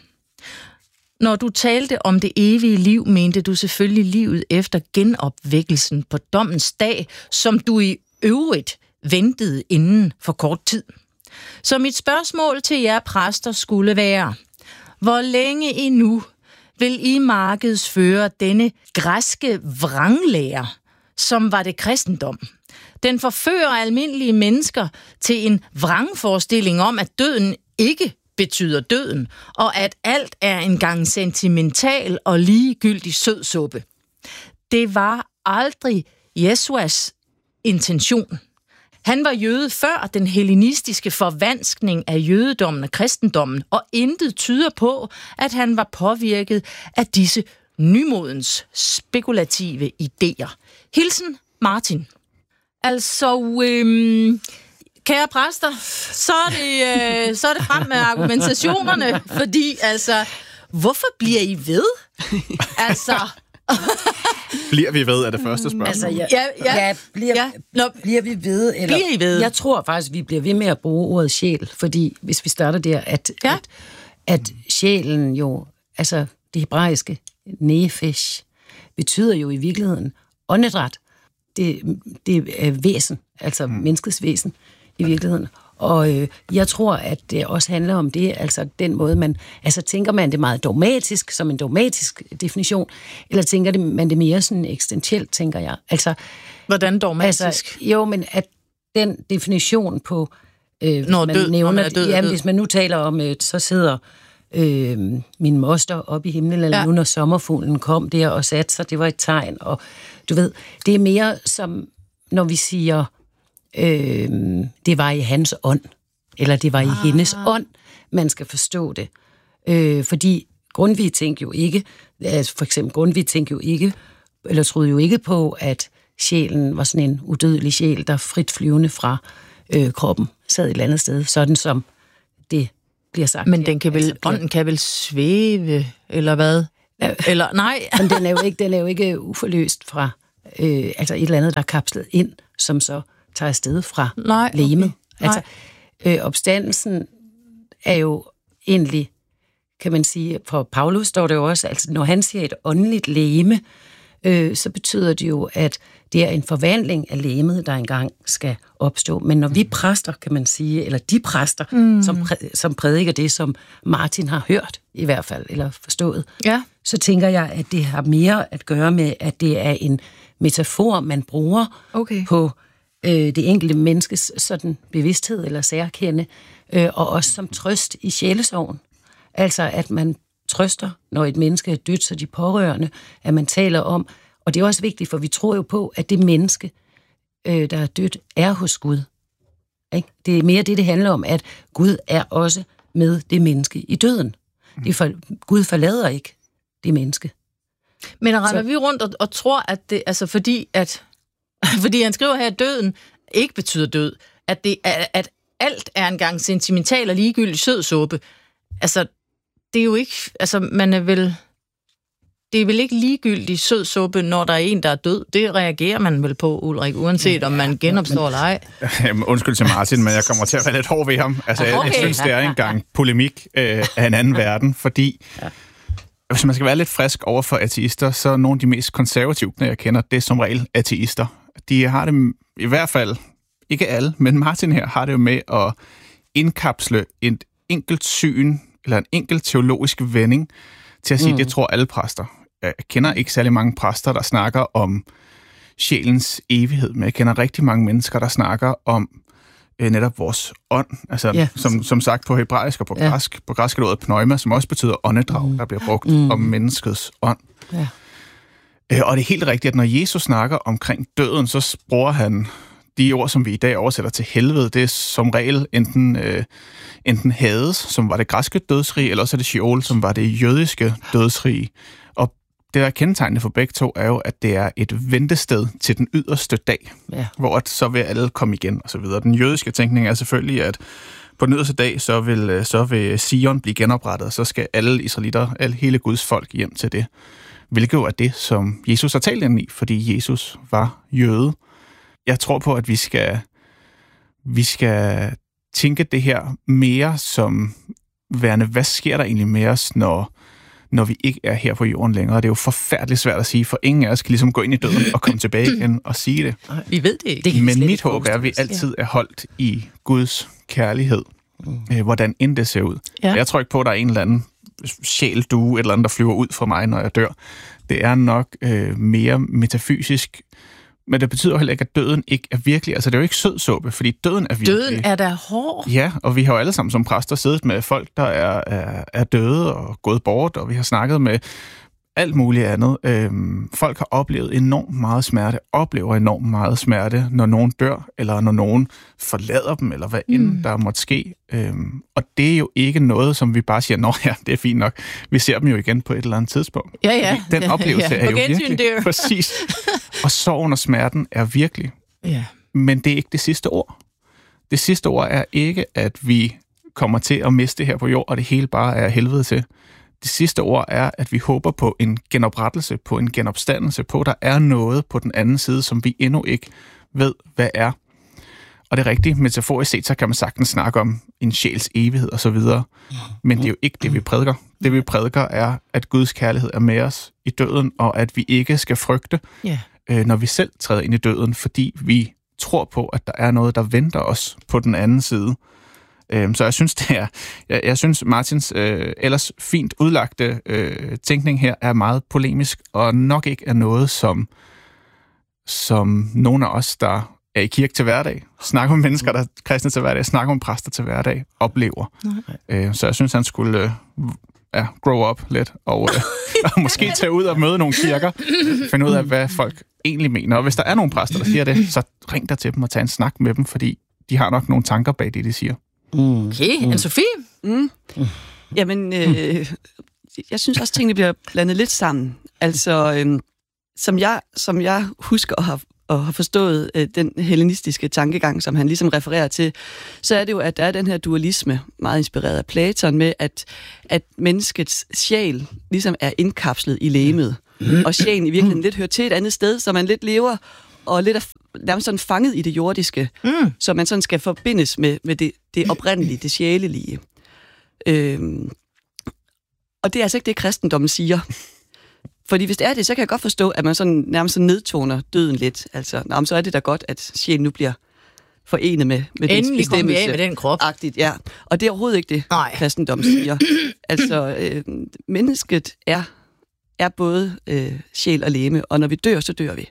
Speaker 4: Når du talte om det evige liv, mente du selvfølgelig livet efter genopvækkelsen på dommens dag, som du i øvrigt ventede inden for kort tid. Så mit spørgsmål til jer præster skulle være: hvor længe endnu vil I markedsføre denne græske vranglære, som var det kristendom? Den forfører almindelige mennesker til en vrangforestilling om, at døden ikke betyder døden, og at alt er en gang sentimental og ligegyldig sødsuppe. Det var aldrig Jeshuas intention. Han var jøde før den hellenistiske forvanskning af jødedommen og kristendommen, og intet tyder på, at han var påvirket af disse nymodens spekulative idéer. Hilsen Martin. Altså, øhm, kære præster, så er, det, øh, så er det frem med argumentationerne, fordi altså, hvorfor bliver I ved? Altså...
Speaker 7: Bliver vi ved, er det første spørgsmål?
Speaker 6: Altså, ja,
Speaker 4: ja, ja,
Speaker 6: ja, bliver,
Speaker 4: ja. Nå,
Speaker 6: bliver vi ved? Eller,
Speaker 4: bliver I ved?
Speaker 6: Jeg tror faktisk, vi bliver ved med at bruge ordet sjæl, fordi hvis vi starter der, at,
Speaker 4: ja.
Speaker 6: at, at sjælen jo, altså det hebraiske nefesh, betyder jo i virkeligheden åndedræt. Det, det er væsen, altså mm. menneskets væsen i virkeligheden. Og øh, jeg tror, at det også handler om det, altså den måde, man... Altså tænker man det meget dogmatisk, som en dogmatisk definition, eller tænker det, man det mere sådan eksistentielt, tænker jeg. Altså,
Speaker 4: hvordan dogmatisk?
Speaker 6: Altså, jo, men at den definition på... Øh,
Speaker 4: når
Speaker 6: man
Speaker 4: død,
Speaker 6: nævner,
Speaker 4: når man er død,
Speaker 6: jamen,
Speaker 4: død.
Speaker 6: Hvis man nu taler om, øh, så sidder øh, min moster oppe i himlen, eller ja. nu når sommerfuglen kom der og satte sig, det var et tegn, og du ved, det er mere som, når vi siger... Øh, det var i hans ånd, eller det var i ah. hendes ånd, man skal forstå det. Øh, fordi Grundtvig tænkte jo ikke, altså for eksempel Grundtvig tænkte jo ikke, eller troede jo ikke på, at sjælen var sådan en udødelig sjæl, der frit flyvende fra øh, kroppen sad et eller andet sted, sådan som det bliver sagt.
Speaker 4: Men den kan vel,
Speaker 6: altså,
Speaker 4: ånden kan vel svæve, eller hvad? Eller nej?
Speaker 6: Men den er jo ikke, den er jo ikke uforløst fra øh, altså et eller andet, der er kapslet ind, som så tager afsted fra
Speaker 4: nej,
Speaker 6: legemet.
Speaker 4: Okay.
Speaker 6: Altså, øh, opstandelsen er jo egentlig, kan man sige, for Paulus står det jo også, altså når han siger et åndeligt legeme, øh, så betyder det jo, at det er en forvandling af legemet, der engang skal opstå. Men når vi præster, kan man sige, eller de præster, mm. som, præ- som prædiker det, som Martin har hørt i hvert fald, eller forstået,
Speaker 4: ja.
Speaker 6: så tænker jeg, at det har mere at gøre med, at det er en metafor, man bruger
Speaker 4: okay.
Speaker 6: på øh, det enkelte menneskes sådan bevidsthed eller særkende, øh, og også som trøst i sjælesorgen. Altså, at man trøster, når et menneske er dødt, så de pårørende, at man taler om, og det er også vigtigt, for vi tror jo på, at det menneske, øh, der er dødt, er hos Gud. Ikke? Det er mere det, det handler om, at Gud er også med det menneske i døden. Det for, Gud forlader ikke det menneske.
Speaker 4: Men render vi rundt og, og tror, at det, altså fordi, at, fordi han skriver her, at døden ikke betyder død, at, det, at, at alt er engang sentimental og ligegyldig sødsuppe. Altså, det er jo ikke, altså man er vel, det er vel ikke ligegyldig sødsuppe, når der er en, der er død. Det reagerer man vel på, Ulrik, uanset om man genopstår eller ej.
Speaker 7: Jamen, undskyld til Martin, men jeg kommer til at være lidt hård ved ham. Altså, okay. jeg, jeg synes, det er en gang polemik øh, af en anden verden, fordi ja. hvis man skal være lidt frisk over for ateister, så er nogle af de mest konservative, jeg kender, det er som regel ateister. De har det i hvert fald, ikke alle, men Martin her har det jo med at indkapsle et enkelt syn, eller en enkelt teologisk vending, til at sige, mm. det tror alle præster. Jeg kender ikke særlig mange præster, der snakker om sjælens evighed, men jeg kender rigtig mange mennesker, der snakker om øh, netop vores ånd. Altså, yeah. som, som sagt på hebraisk og på
Speaker 6: yeah.
Speaker 7: græsk. På græsk er det ordet pneuma, som også betyder åndedrag, mm. der bliver brugt mm. om menneskets ånd.
Speaker 6: Yeah.
Speaker 7: Øh, og det er helt rigtigt, at når Jesus snakker omkring døden, så bruger han de ord, som vi i dag oversætter til helvede. Det er som regel enten, øh, enten Hades, som var det græske dødsrige, eller også er det Sheol, som var det jødiske dødsrige. Og det, der er kendetegnende for begge to, er jo, at det er et ventested til den yderste dag, ja. hvor at så vil alle komme igen, og så videre. Den jødiske tænkning er selvfølgelig, at på den yderste dag, så vil, så vil Sion blive genoprettet, og så skal alle israelitter, alle, hele Guds folk hjem til det. Hvilket jo er det, som Jesus har talt ind i, fordi Jesus var jøde. Jeg tror på, at vi skal, vi skal tænke det her mere som værende, hvad sker der egentlig med os, når, når vi ikke er her på jorden længere? Det er jo forfærdeligt svært at sige, for ingen af os kan ligesom gå ind i døden og komme tilbage igen og sige det.
Speaker 4: Vi ved det ikke. Det
Speaker 7: Men mit håb er, at vi altid er holdt i Guds kærlighed, mm. hvordan end det ser ud. Ja. Jeg tror ikke på, at der er en eller anden sjældue, et eller andet, der flyver ud fra mig, når jeg dør. Det er nok øh, mere metafysisk. Men det betyder heller ikke, at døden ikke er virkelig. Altså, det er jo ikke sødsuppe, fordi døden er virkelig.
Speaker 4: Døden er da hård.
Speaker 7: Ja, og vi har jo alle sammen som præster siddet med folk, der er, er, er døde og gået bort, og vi har snakket med alt muligt andet. Øhm, folk har oplevet enormt meget smerte, oplever enormt meget smerte, når nogen dør, eller når nogen forlader dem, eller hvad end mm. der måtte ske. Øhm, og det er jo ikke noget, som vi bare siger, nå ja, det er fint nok. Vi ser dem jo igen på et eller andet tidspunkt.
Speaker 4: Ja, ja.
Speaker 7: Den oplevelse
Speaker 4: ja, ja.
Speaker 7: er jo virkelig. Dear. Præcis. Og sorgen og smerten er virkelig.
Speaker 4: Ja.
Speaker 7: Men det er ikke det sidste ord. Det sidste ord er ikke, at vi kommer til at miste her på jord, og det hele bare er helvede til. Det sidste ord er, at vi håber på en genoprettelse, på en genopstandelse, på at der er noget på den anden side, som vi endnu ikke ved, hvad er. Og det er rigtigt, metaforisk set, så kan man sagtens snakke om en sjæls evighed og så videre. Men det er jo ikke det, vi prædiker. Det, vi prædiker, er, at Guds kærlighed er med os i døden, og at vi ikke skal frygte, yeah. øh, når vi selv træder ind i døden, fordi vi tror på, at der er noget, der venter os på den anden side. Så jeg synes, det er, jeg, jeg synes Martins øh, ellers fint udlagte øh, tænkning her er meget polemisk, og nok ikke er noget, som, som nogle af os, der er i kirke til hverdag, snakker om mennesker, der er kristne til hverdag, snakker om præster til hverdag, oplever. Øh, så jeg synes, han skulle øh, ja, grow up lidt, og, øh, og måske tage ud og møde nogle kirker, finde ud af, hvad folk egentlig mener. Og hvis der er nogle præster, der siger det, så ring der til dem og tag en snak med dem, fordi de har nok nogle tanker bag det, de siger.
Speaker 4: Mm. Okay, mm. Anne-Sophie?
Speaker 5: Mm. Mm. Jamen, øh, jeg synes også, at tingene bliver blandet lidt sammen. Altså, øh, som, jeg, som jeg husker at have, og har forstået øh, den hellenistiske tankegang, som han ligesom refererer til, så er det jo, at der er den her dualisme, meget inspireret af Platon, med at, at menneskets sjæl ligesom er indkapslet i legemet, og sjælen i virkeligheden lidt hører til et andet sted, så man lidt lever og lidt er nærmest sådan fanget i det jordiske, mm. så man sådan skal forbindes med, med det, det oprindelige, det sjælelige. Øhm, og det er altså ikke det, kristendommen siger. Fordi hvis det er det, så kan jeg godt forstå, at man sådan nærmest nedtoner døden lidt. Altså, nå, så er det da godt, at sjælen nu bliver forenet med, med dens bestemmelse.
Speaker 4: Endelig kommer vi af med den krop.
Speaker 5: Agtigt, ja. Og det er overhovedet ikke det,
Speaker 4: Nej.
Speaker 5: kristendommen siger. Altså, øh, mennesket er, er både øh, sjæl og legeme, og når vi dør, så dør vi.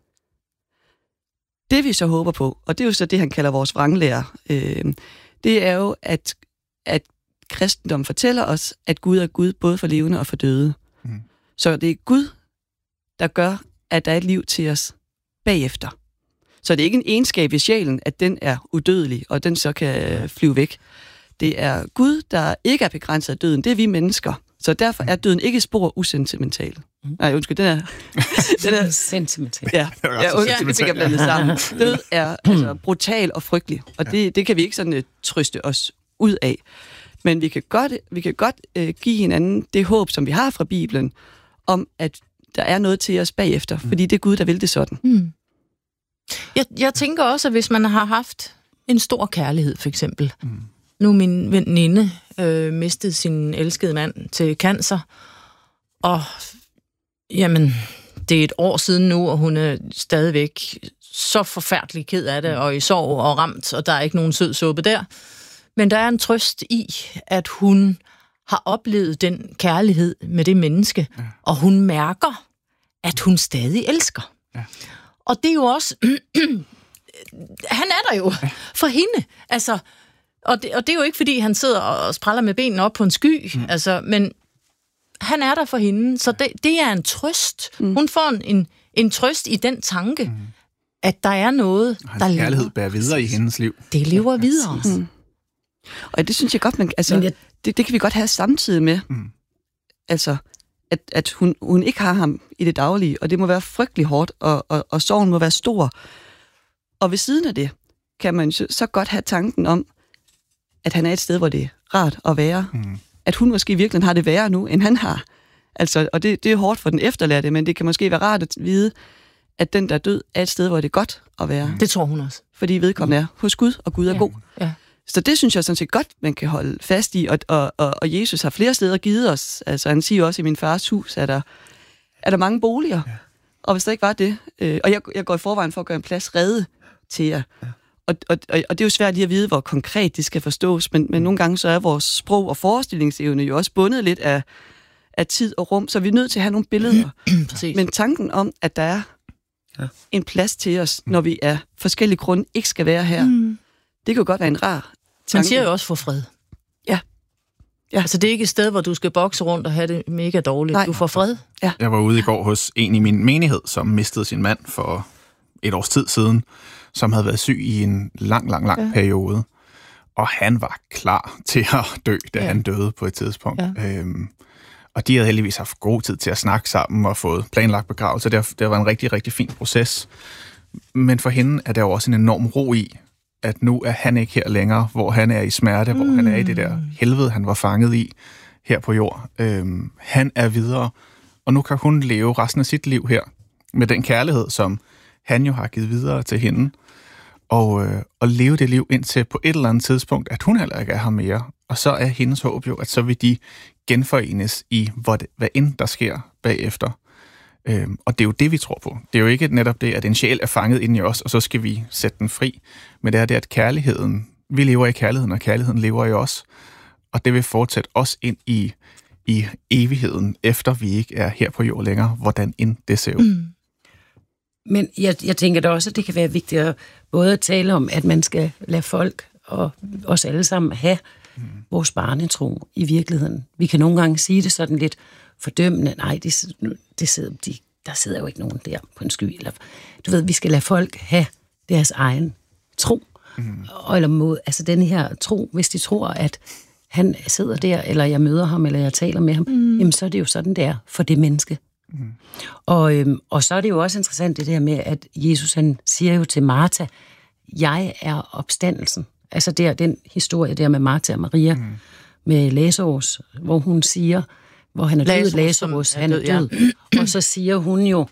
Speaker 5: Det vi så håber på, og det er jo så det, han kalder vores vranglærer, øh, det er jo, at, at kristendommen fortæller os, at Gud er Gud både for levende og for døde. Mm. Så det er Gud, der gør, at der er et liv til os bagefter. Så det er ikke en egenskab i sjælen, at den er udødelig, og den så kan flyve væk. Det er Gud, der ikke er begrænset af døden. Det er vi mennesker. Så derfor er døden ikke spor usentimental. Nej, undskyld, den er...
Speaker 6: den er sentimental.
Speaker 5: Ja, ja undskyld, det fik jeg blandet sammen. Død er altså brutal og frygtelig, og det, det kan vi ikke sådan uh, trøste os ud af. Men vi kan godt, vi kan godt uh, give hinanden det håb, som vi har fra Bibelen, om at der er noget til os bagefter, mm. fordi det er Gud, der vil det sådan.
Speaker 4: Mm. Jeg, jeg tænker også, at hvis man har haft en stor kærlighed, for eksempel. Mm. Nu min veninde øh, mistede sin elskede mand til cancer, og jamen, det er et år siden nu, og hun er stadigvæk så forfærdelig ked af det, og i sorg og ramt, og der er ikke nogen sød suppe der. Men der er en trøst i, at hun har oplevet den kærlighed med det menneske, ja. Og hun mærker, at hun stadig elsker. Ja. Og det er jo også... han er der jo for hende. Altså, og, det, og det er jo ikke, fordi han sidder og spræller med benene op på en sky, mm. altså, men han er der for hende, så det, det er en trøst. Mm. Hun får en, en, en trøst i den tanke, mm. at der er noget,
Speaker 7: og
Speaker 4: der
Speaker 7: lever.
Speaker 4: kærlighed
Speaker 7: bærer videre i hendes liv.
Speaker 4: Det lever videre.
Speaker 5: Mm. Og det synes jeg godt, man, altså, jeg, det, det kan vi godt have samtidig med, mm. altså, at, at hun, hun ikke har ham i det daglige, og det må være frygtelig hårdt, og, og, og sorgen må være stor. Og ved siden af det, kan man så, så godt have tanken om, at han er et sted, hvor det er rart at være. Mm. At hun måske virkelig har det værre nu, end han har. Altså, og det, det er hårdt for den efterladte, men det kan måske være rart at vide, at den, der er død, er et sted, hvor det er godt at være.
Speaker 4: Mm. Det tror hun også.
Speaker 5: Fordi vedkommende er hos Gud, og Gud er ja. god.
Speaker 4: Ja.
Speaker 5: Så det synes jeg sådan set godt, man kan holde fast i, og, og, og, og Jesus har flere steder givet os. Altså, han siger også, i min fars hus er der, er der mange boliger. Ja. Og hvis der ikke var det, øh, og jeg, jeg går i forvejen for at gøre en plads rede til jer. Ja. Og, og, og det er jo svært lige at vide, hvor konkret det skal forstås, men, men nogle gange så er vores sprog og forestillingsevne jo også bundet lidt af, af tid og rum, så vi er nødt til at have nogle billeder. Men tanken om, at der er ja. en plads til os, når vi af forskellige grunde ikke skal være her, mm. det kan jo godt være en rar tanke.
Speaker 4: Man siger jo også for fred.
Speaker 5: Ja. ja.
Speaker 4: Altså det er ikke et sted, hvor du skal bokse rundt og have det mega dårligt. Nej. Du får fred.
Speaker 7: Ja. Jeg var ude i går hos en i min menighed, som mistede sin mand for et års tid siden, som havde været syg i en lang, lang, lang ja. periode. Og han var klar til at dø, da ja. han døde på et tidspunkt. Ja. Øhm, og de havde heldigvis haft god tid til at snakke sammen og fået planlagt begravelse. Det, det var en rigtig, rigtig fin proces. Men for hende er der jo også en enorm ro i, at nu er han ikke her længere, hvor han er i smerte, mm. hvor han er i det der helvede, han var fanget i her på jord. Øhm, han er videre, og nu kan hun leve resten af sit liv her med den kærlighed, som han jo har givet videre til hende, og, øh, og leve det liv indtil på et eller andet tidspunkt, at hun heller ikke er her mere. Og så er hendes håb jo, at så vil de genforenes i, hvad, hvad end der sker bagefter. Øhm, og det er jo det, vi tror på. Det er jo ikke netop det, at en sjæl er fanget inde i os, og så skal vi sætte den fri. Men det er det, at kærligheden, vi lever i kærligheden, og kærligheden lever i os. Og det vil fortsætte os ind i, i evigheden, efter vi ikke er her på jord længere, hvordan end det ser ud. Mm.
Speaker 6: Men jeg, jeg tænker da også, at det kan være vigtigt at både at tale om, at man skal lade folk og os alle sammen have mm. vores barnetro i virkeligheden. Vi kan nogle gange sige det sådan lidt fordømmende. Nej, det, det sidder, de, der sidder jo ikke nogen der på en sky. Eller, du ved, vi skal lade folk have deres egen tro. Mm. Og, eller mod, altså den her tro, hvis de tror, at han sidder der, eller jeg møder ham, eller jeg taler med ham, mm. jamen så er det jo sådan, det er for det menneske. Mm. Og, øhm, og så er det jo også interessant det der med, at Jesus han siger jo til Martha, jeg er opstandelsen. Altså der, den historie der med Martha og Maria, mm. med Lazarus, hvor hun siger, hvor han er død, Lazarus, han er død. Ja. Og så siger hun jo,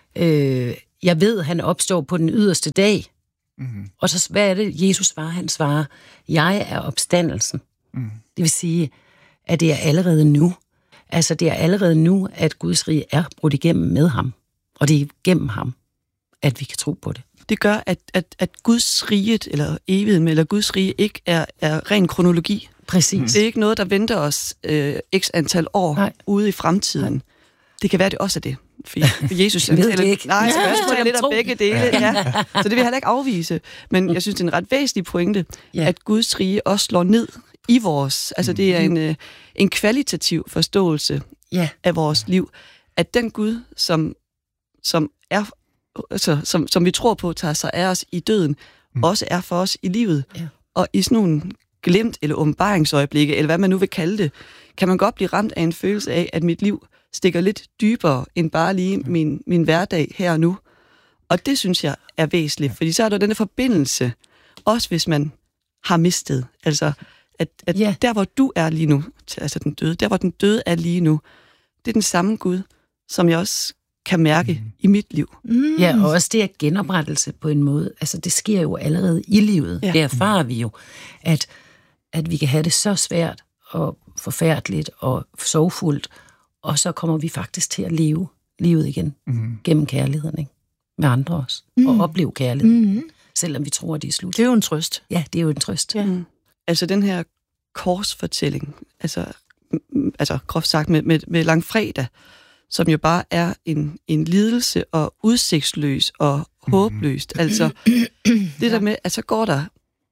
Speaker 6: øh, jeg ved, han opstår på den yderste dag. Mm. Og så, hvad er det, Jesus svarer? Han svarer, jeg er opstandelsen. Mm. Det vil sige, at det er allerede nu. Altså, det er allerede nu, at Guds rige er brudt igennem med ham. Og det er gennem ham, at vi kan tro på det.
Speaker 5: Det gør, at, at, at Guds rige, eller evigheden, eller Guds rige, ikke er, er ren kronologi.
Speaker 6: Præcis.
Speaker 5: Det er ikke noget, der venter os øh, x antal år Nej. ude i fremtiden. Nej. Det kan være, det også er det. For, for Jesus
Speaker 6: jeg ved det ikke.
Speaker 5: Nej, så jeg tror lidt af begge dele. Ja. Så det vil jeg heller ikke afvise. Men jeg synes, det er en ret væsentlig pointe, ja. at Guds rige også slår ned i vores... Altså, det er en, en kvalitativ forståelse ja. af vores liv. At den Gud, som, som, er, altså, som, som vi tror på, tager sig af os i døden, mm. også er for os i livet. Ja. Og i sådan nogle glemt eller åbenbaringsøjeblikke, eller hvad man nu vil kalde det, kan man godt blive ramt af en følelse af, at mit liv stikker lidt dybere end bare lige min, min hverdag her og nu. Og det synes jeg er væsentligt, fordi så er der denne forbindelse, også hvis man har mistet. Altså, at, at yeah. der hvor du er lige nu, altså den døde, der hvor den døde er lige nu, det er den samme Gud, som jeg også kan mærke mm. i mit liv.
Speaker 6: Mm. Ja, og også det er genoprettelse på en måde. Altså, det sker jo allerede i livet. Ja. Det erfarer vi jo, at, at vi kan have det så svært og forfærdeligt og sorgfuldt, og så kommer vi faktisk til at leve livet igen mm. gennem kærligheden, ikke? Med andre også, mm. og opleve kærligheden, mm. selvom vi tror, at det er slut.
Speaker 1: Det er jo en trøst.
Speaker 6: Ja, det er jo en trøst.
Speaker 5: Ja. Mm. Altså den her korsfortælling, altså, altså groft sagt med, med, med langfredag, som jo bare er en, en lidelse og udsigtsløs og mm. håbløst. Altså det der med, at så går der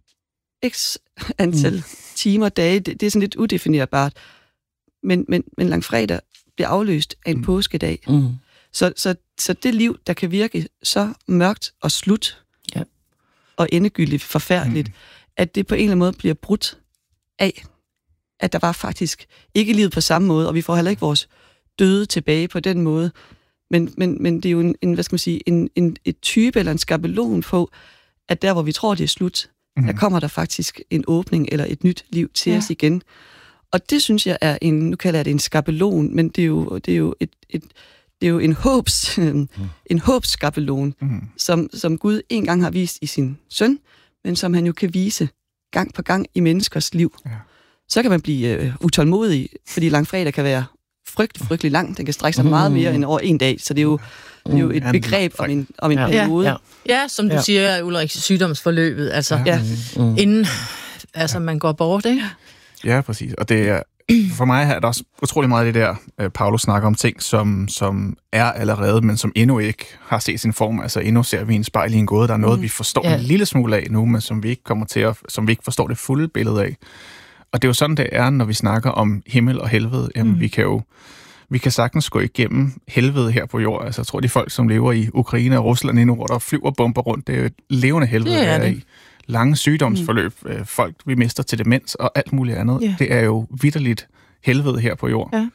Speaker 5: x antal mm. timer, dage, det, det er sådan lidt udefinerbart, men, men, men langfredag bliver afløst af en mm. påskedag. Mm. Så, så, så det liv, der kan virke så mørkt og slut, ja. og endegyldigt forfærdeligt, mm. at det på en eller anden måde bliver brudt af, at der var faktisk ikke livet på samme måde, og vi får heller ikke vores døde tilbage på den måde. Men, men, men det er jo en, en hvad skal man sige, en, en et type eller en skabelon på, at der, hvor vi tror, det er slut, mm. der kommer der faktisk en åbning eller et nyt liv til ja. os igen. Og det synes jeg er en, nu kalder jeg det en skabelon, men det er jo, det er jo et, et det er jo en håbs, mm. en håbsskabelon, mm. som, som Gud en gang har vist i sin søn, men som han jo kan vise gang på gang i menneskers liv. Ja. Så kan man blive øh, utålmodig, fordi langfredag kan være frygtelig, frygtelig lang. Den kan strække sig mm. meget mere end over en dag, så det er jo, mm. det er jo et begreb om en, om en ja. periode.
Speaker 4: Ja, ja. ja, som du ja. siger, Ulrik, sygdomsforløbet, altså ja. mm. inden altså, man går bort, ikke?
Speaker 7: Ja, præcis. Og det er, for mig er der også utrolig meget af det der, Paulus snakker om ting, som, som er allerede, men som endnu ikke har set sin form. Altså endnu ser vi en spejl i en gåde. Der er noget, mm. vi forstår ja. en lille smule af nu, men som vi ikke kommer til at, som vi ikke forstår det fulde billede af. Og det er jo sådan, det er, når vi snakker om himmel og helvede. Jamen, mm. vi kan jo vi kan sagtens gå igennem helvede her på jord. Altså, jeg tror, de folk, som lever i Ukraine og Rusland endnu, hvor der flyver bomber rundt, det er jo et levende helvede, det er det. I. Lange sygdomsforløb, mm. folk, vi mister til demens og alt muligt andet. Yeah. Det er jo vitterligt helvede her på jord. Ja.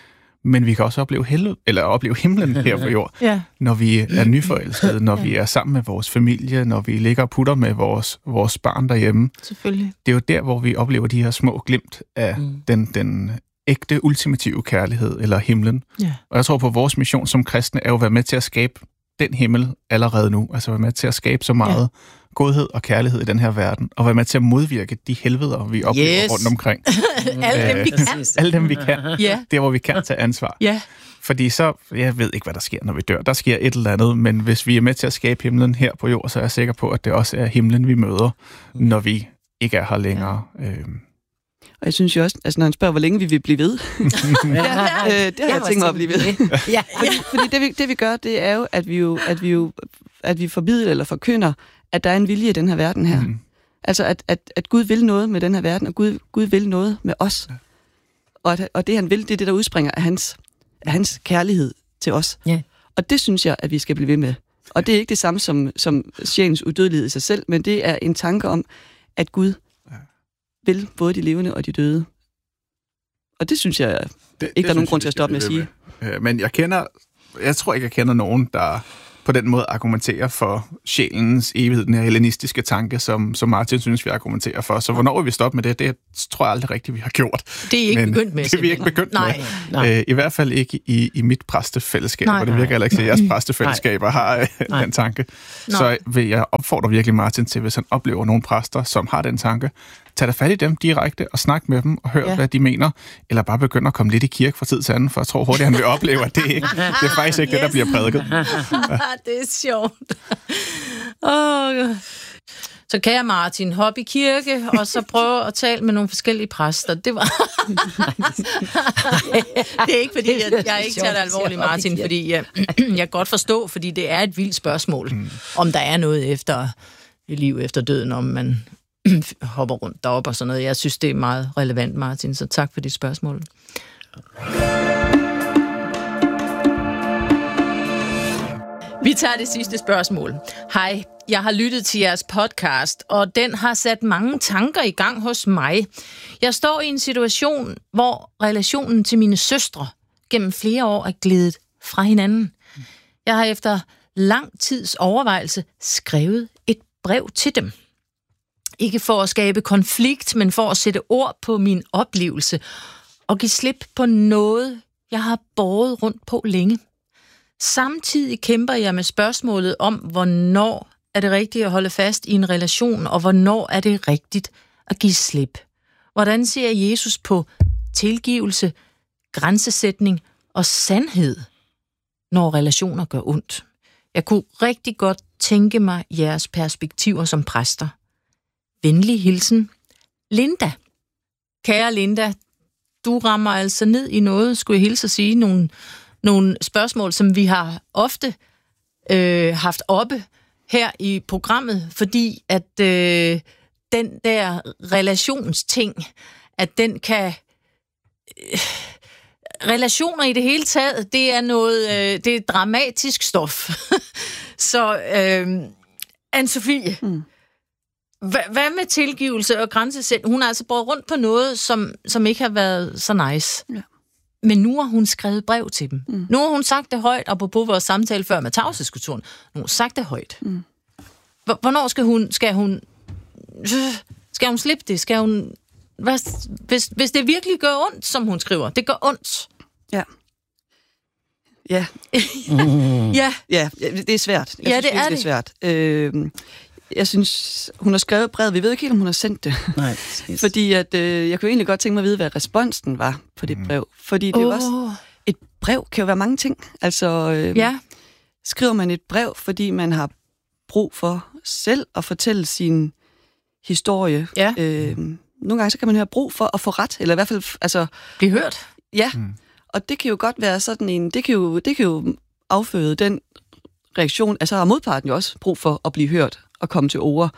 Speaker 7: Men vi kan også opleve helvede, eller opleve himlen her på jord, ja. når vi er nyforelskede, når ja. vi er sammen med vores familie, når vi ligger og putter med vores, vores barn derhjemme.
Speaker 1: Selvfølgelig.
Speaker 7: Det er jo der, hvor vi oplever de her små glimt af mm. den, den ægte, ultimative kærlighed, eller himlen. Ja. Og jeg tror på, at vores mission som kristne er jo at være med til at skabe den himmel allerede nu. Altså være med til at skabe så meget ja. godhed og kærlighed i den her verden, og være med til at modvirke de helveder, vi oplever yes. rundt omkring.
Speaker 1: alle dem, vi kan.
Speaker 7: Alle dem, vi kan. Yeah. Der, hvor vi kan tage ansvar.
Speaker 1: Yeah.
Speaker 7: Fordi så, jeg ved ikke, hvad der sker, når vi dør. Der sker et eller andet, men hvis vi er med til at skabe himlen her på jord, så er jeg sikker på, at det også er himlen, vi møder, når vi ikke er her længere. Øhm.
Speaker 5: Og jeg synes jo også, altså når han spørger, hvor længe vi vil blive ved, ja, øh, det har jeg, jeg tænkt mig at blive ved. ja. fordi fordi det, vi, det, vi gør, det er jo, at vi jo, at vi jo, at vi formidler eller forkynder, at der er en vilje i den her verden her. Mm. Altså, at, at, at Gud vil noget med den her verden, og Gud, Gud vil noget med os. Ja. Og, at, og det, han vil, det er det, der udspringer af hans, af hans kærlighed til os. Ja. Og det synes jeg, at vi skal blive ved med. Og det er ikke det samme som, som sjælens udødelighed i sig selv, men det er en tanke om, at Gud ja. vil både de levende og de døde. Og det synes jeg det, ikke, det der er nogen grund til at stoppe med at sige.
Speaker 7: Med. Men jeg kender jeg tror ikke, jeg kender nogen, der på den måde argumenterer for sjælens evighed, den her hellenistiske tanke, som, som Martin synes, vi argumenterer for. Så hvornår vi stopper med det, det tror jeg aldrig rigtigt, vi har gjort.
Speaker 4: Det er ikke
Speaker 7: Men
Speaker 4: begyndt med.
Speaker 7: Det er vi ikke begyndt
Speaker 4: nej,
Speaker 7: med.
Speaker 4: Nej.
Speaker 7: Øh, I hvert fald ikke i, i mit præstefællesskab, og det virker heller ikke, at jeres præstefællesskaber har øh, den tanke. Nej. Så vil jeg opfordre virkelig Martin til, hvis han oplever nogle præster, som har den tanke, tag da fat i dem direkte og snak med dem og hør, ja. hvad de mener, eller bare begynd at komme lidt i kirke fra tid til anden, for jeg tror hurtigt, han vil opleve, at det, ikke, det er faktisk ikke yes. det, der bliver prædiket. Ja.
Speaker 4: Det er sjovt. Oh. Så kære Martin, hop i kirke, og så prøve at tale med nogle forskellige præster. Det var... det er ikke, fordi jeg, jeg ikke tager det alvorligt, Martin, fordi jeg, jeg kan godt forstå, fordi det er et vildt spørgsmål, mm. om der er noget efter liv efter døden, om man hopper rundt deroppe og sådan noget. Jeg synes, det er meget relevant, Martin, så tak for dit spørgsmål. Vi tager det sidste spørgsmål. Hej, jeg har lyttet til jeres podcast, og den har sat mange tanker i gang hos mig. Jeg står i en situation, hvor relationen til mine søstre gennem flere år er gledet fra hinanden. Jeg har efter lang tids overvejelse skrevet et brev til dem. Ikke for at skabe konflikt, men for at sætte ord på min oplevelse og give slip på noget, jeg har båret rundt på længe. Samtidig kæmper jeg med spørgsmålet om, hvornår er det rigtigt at holde fast i en relation, og hvornår er det rigtigt at give slip. Hvordan ser Jesus på tilgivelse, grænsesætning og sandhed, når relationer gør ondt? Jeg kunne rigtig godt tænke mig jeres perspektiver som præster. Venlig hilsen, Linda. Kære Linda, du rammer altså ned i noget, skulle jeg hilse at sige, nogle, nogle spørgsmål, som vi har ofte øh, haft oppe her i programmet, fordi at øh, den der relationsting, at den kan... Øh, relationer i det hele taget, det er noget, øh, det er dramatisk stof. Så, øh, Anne-Sophie, mm. Hvad med tilgivelse og grænsesætning? Hun har altså båret rundt på noget, som, som ikke har været så nice. Ja. Men nu har hun skrevet brev til dem. Mm. Nu har hun sagt det højt, apropos vores samtale før med tavshedskulturen. Nu har hun sagt det højt. Mm. Hvornår skal hun, skal hun, skal hun slippe det? Skal hun, hvad, hvis, hvis det virkelig gør ondt, som hun skriver, det gør ondt.
Speaker 5: Ja. Ja.
Speaker 4: mm. ja.
Speaker 5: Ja, det er svært. Jeg
Speaker 4: ja,
Speaker 5: synes,
Speaker 4: det er
Speaker 5: det er svært. Øh, Jeg synes, hun har skrevet brevet. Vi ved ikke helt, om hun har sendt det.
Speaker 6: Nej. Yes.
Speaker 5: Fordi at, øh, jeg kunne egentlig godt tænke mig at vide, hvad responsen var på det brev. Fordi det oh. også, et brev kan jo være mange ting. Altså, øh,
Speaker 4: ja.
Speaker 5: skriver man et brev, fordi man har brug for selv at fortælle sin historie.
Speaker 4: Ja.
Speaker 5: Øh, nogle gange så kan man have brug for at få ret, eller i hvert fald... Altså,
Speaker 4: blive hørt.
Speaker 5: Ja, mm. og det kan jo godt være sådan en... Det kan jo, det kan jo afføde den reaktion. Altså har modparten jo også brug for at blive hørt og komme til ord.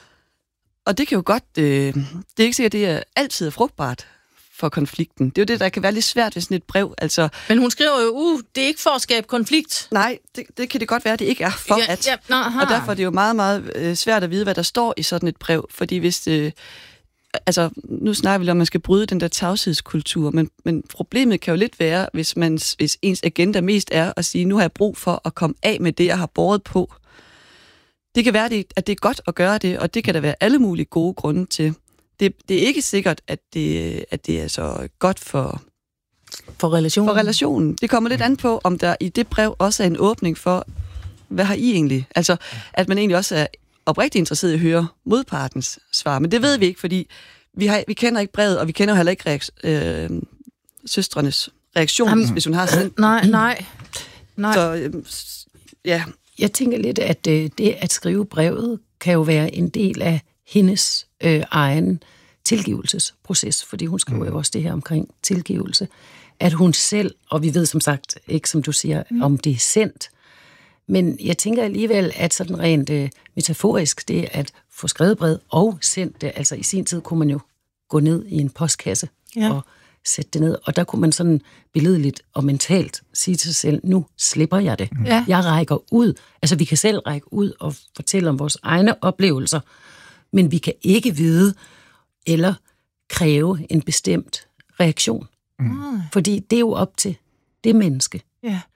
Speaker 5: Og det kan jo godt... Øh, det er ikke sikkert, at det er altid er frugtbart for konflikten. Det er jo det, der kan være lidt svært ved sådan et brev. Altså,
Speaker 4: men hun skriver jo, uh, det er ikke for at skabe konflikt.
Speaker 5: Nej, det, det kan det godt være, at det ikke er for
Speaker 4: ja,
Speaker 5: at.
Speaker 4: Ja, nå,
Speaker 5: og derfor er det jo meget, meget øh, svært at vide, hvad der står i sådan et brev. Fordi hvis... Øh, altså, nu snakker vi om, at man skal bryde den der tavshedskultur, men, men problemet kan jo lidt være, hvis, man, hvis ens agenda mest er at sige, nu har jeg brug for at komme af med det, jeg har båret på. Det kan være, at det er godt at gøre det, og det kan der være alle mulige gode grunde til. Det, det er ikke sikkert, at det, at det er så godt for,
Speaker 4: for, relationen.
Speaker 5: for relationen. Det kommer lidt an på, om der i det brev også er en åbning for, hvad har I egentlig? Altså, at man egentlig også er oprigtigt interesseret i at høre modpartens svar. Men det ved vi ikke, fordi vi, har, vi kender ikke brevet, og vi kender heller ikke reak- øh, søstrenes reaktion, Jamen, hvis hun har sådan.
Speaker 4: Nej, nej. nej.
Speaker 5: Så, øh, ja...
Speaker 6: Jeg tænker lidt, at øh, det at skrive brevet kan jo være en del af hendes øh, egen tilgivelsesproces, fordi hun skriver jo også det her omkring tilgivelse, at hun selv, og vi ved som sagt ikke, som du siger, mm. om det er sendt, men jeg tænker alligevel, at sådan rent øh, metaforisk, det at få skrevet brev og sendt det, altså i sin tid kunne man jo gå ned i en postkasse ja. og sætte det ned, og der kunne man sådan billedligt og mentalt sige til sig selv, nu slipper jeg det. Ja. Jeg rækker ud. Altså, vi kan selv række ud og fortælle om vores egne oplevelser, men vi kan ikke vide eller kræve en bestemt reaktion. Mm. Fordi det er jo op til det menneske.
Speaker 4: Ja.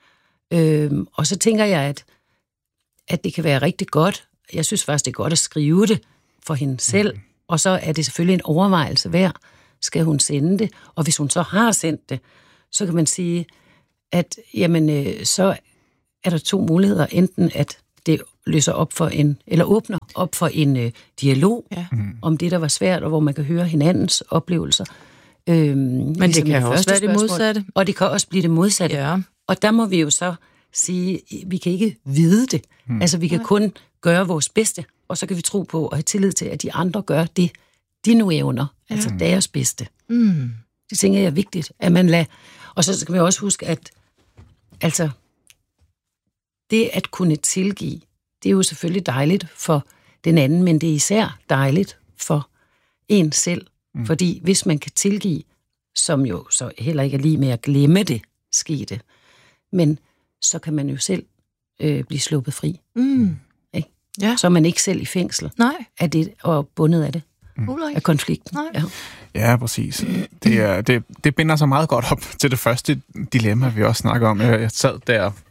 Speaker 6: Øhm, og så tænker jeg, at, at det kan være rigtig godt. Jeg synes faktisk, det er godt at skrive det for hende selv. Mm. Og så er det selvfølgelig en overvejelse værd. Skal hun sende det? Og hvis hun så har sendt det, så kan man sige, at jamen, øh, så er der to muligheder. Enten at det løser op for en, eller åbner op for en øh, dialog ja. om det, der var svært, og hvor man kan høre hinandens oplevelser. Øhm,
Speaker 4: Men ligesom det kan også være det modsatte.
Speaker 6: Og det kan også blive det modsatte.
Speaker 4: Ja.
Speaker 6: Og der må vi jo så sige, vi kan ikke vide det. Hmm. Altså, vi kan kun gøre vores bedste, og så kan vi tro på og have tillid til, at de andre gør det, de nu evner. Ja. Altså deres bedste. Mm. Det tænker jeg er vigtigt, at man lader... Og så skal man også huske, at altså, det at kunne tilgive, det er jo selvfølgelig dejligt for den anden, men det er især dejligt for en selv. Mm. Fordi hvis man kan tilgive, som jo så heller ikke er lige med at glemme det skete, men så kan man jo selv øh, blive sluppet fri. Mm. Ikke? Ja. Så er man ikke selv i fængsel.
Speaker 4: Nej.
Speaker 6: Af det, og bundet af det.
Speaker 4: Mm.
Speaker 6: Af konflikten.
Speaker 4: Nej.
Speaker 7: Ja. Ja, præcis. Det, er, det, det binder sig meget godt op til det første dilemma, vi også snakker om. Jeg, jeg sad der og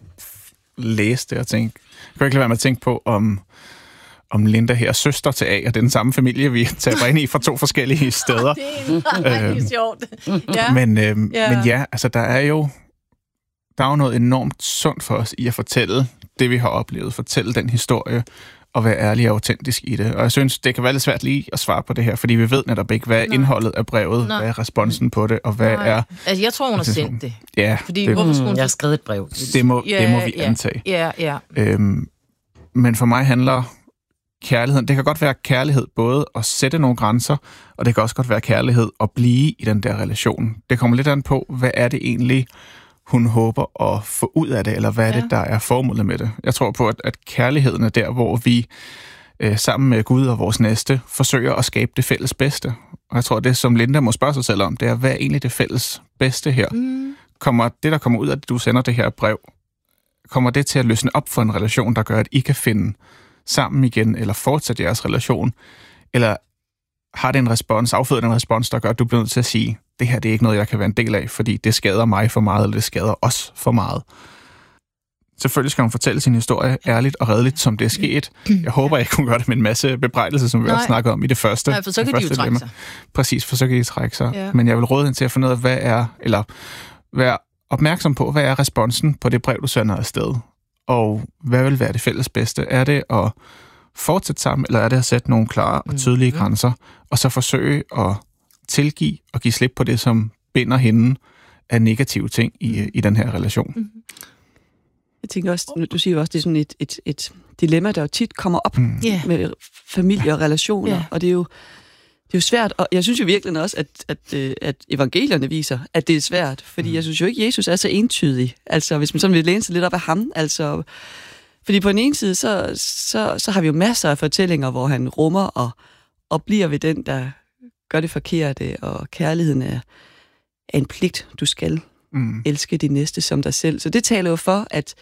Speaker 7: læste og tænkte, jeg kan ikke lade være med at tænke på, om, om Linda her er søster til A, og det er den samme familie, vi taber ind i fra to forskellige steder.
Speaker 4: Det er rigtig sjovt.
Speaker 7: Ja. Men, øhm, ja. men ja, altså der er jo der er jo noget enormt sundt for os i at fortælle det, vi har oplevet, fortælle den historie, og være ærlig og autentisk i det. Og jeg synes, det kan være lidt svært lige at svare på det her, fordi vi ved netop ikke, hvad er indholdet af brevet, Nej. hvad er responsen på det, og hvad Nej. er...
Speaker 4: Altså, jeg tror, hun har sendt det.
Speaker 7: Ja.
Speaker 4: Fordi,
Speaker 7: det,
Speaker 4: hvorfor skulle hun...
Speaker 6: Jeg har skrevet et brev.
Speaker 7: Det må, ja, det må vi
Speaker 4: ja,
Speaker 7: antage.
Speaker 4: Ja, ja.
Speaker 7: Øhm, men for mig handler kærligheden... Det kan godt være kærlighed både at sætte nogle grænser, og det kan også godt være kærlighed at blive i den der relation. Det kommer lidt an på, hvad er det egentlig, hun håber at få ud af det, eller hvad er det, ja. der er formålet med det. Jeg tror på, at, at kærligheden er der, hvor vi øh, sammen med Gud og vores næste forsøger at skabe det fælles bedste. Og jeg tror, at det, som Linda må spørge sig selv om, det er, hvad er egentlig det fælles bedste her? Mm. Kommer det, der kommer ud af, at du sender det her brev, kommer det til at løsne op for en relation, der gør, at I kan finde sammen igen, eller fortsætte jeres relation? Eller har det en respons, affødt en respons, der gør, at du bliver nødt til at sige, det her det er ikke noget, jeg kan være en del af, fordi det skader mig for meget, eller det skader os for meget. Selvfølgelig skal hun fortælle sin historie ærligt og redeligt, som det er sket. Jeg håber ikke, hun gør det med en masse bebrejdelser, som vi Nej. også snakkede om i det første.
Speaker 4: Nej, for så kan de jo trække sig.
Speaker 7: Præcis, for så kan de trække sig.
Speaker 4: Ja.
Speaker 7: Men jeg vil råde hende til at finde ud af, hvad er, eller være opmærksom på, hvad er responsen på det brev, du sender afsted. Og hvad vil være det fælles bedste? Er det at fortsætte sammen, eller er det at sætte nogle klare og tydelige mm. grænser, og så forsøge at tilgive og give slip på det, som binder hende af negative ting i, i den her relation. Mm.
Speaker 5: Jeg tænker også, du siger også, det er sådan et, et, et dilemma, der jo tit kommer op mm. yeah. med familie og relationer, yeah. og det er jo det er jo svært, og jeg synes jo virkelig også, at, at, at evangelierne viser, at det er svært, fordi mm. jeg synes jo ikke, Jesus er så entydig. Altså, hvis man sådan vil læne sig lidt op af ham, altså... Fordi på den ene side, så, så, så har vi jo masser af fortællinger, hvor han rummer og, og bliver ved den, der gør det forkerte, og kærligheden er, er en pligt, du skal mm. elske din næste som dig selv. Så det taler jo for, at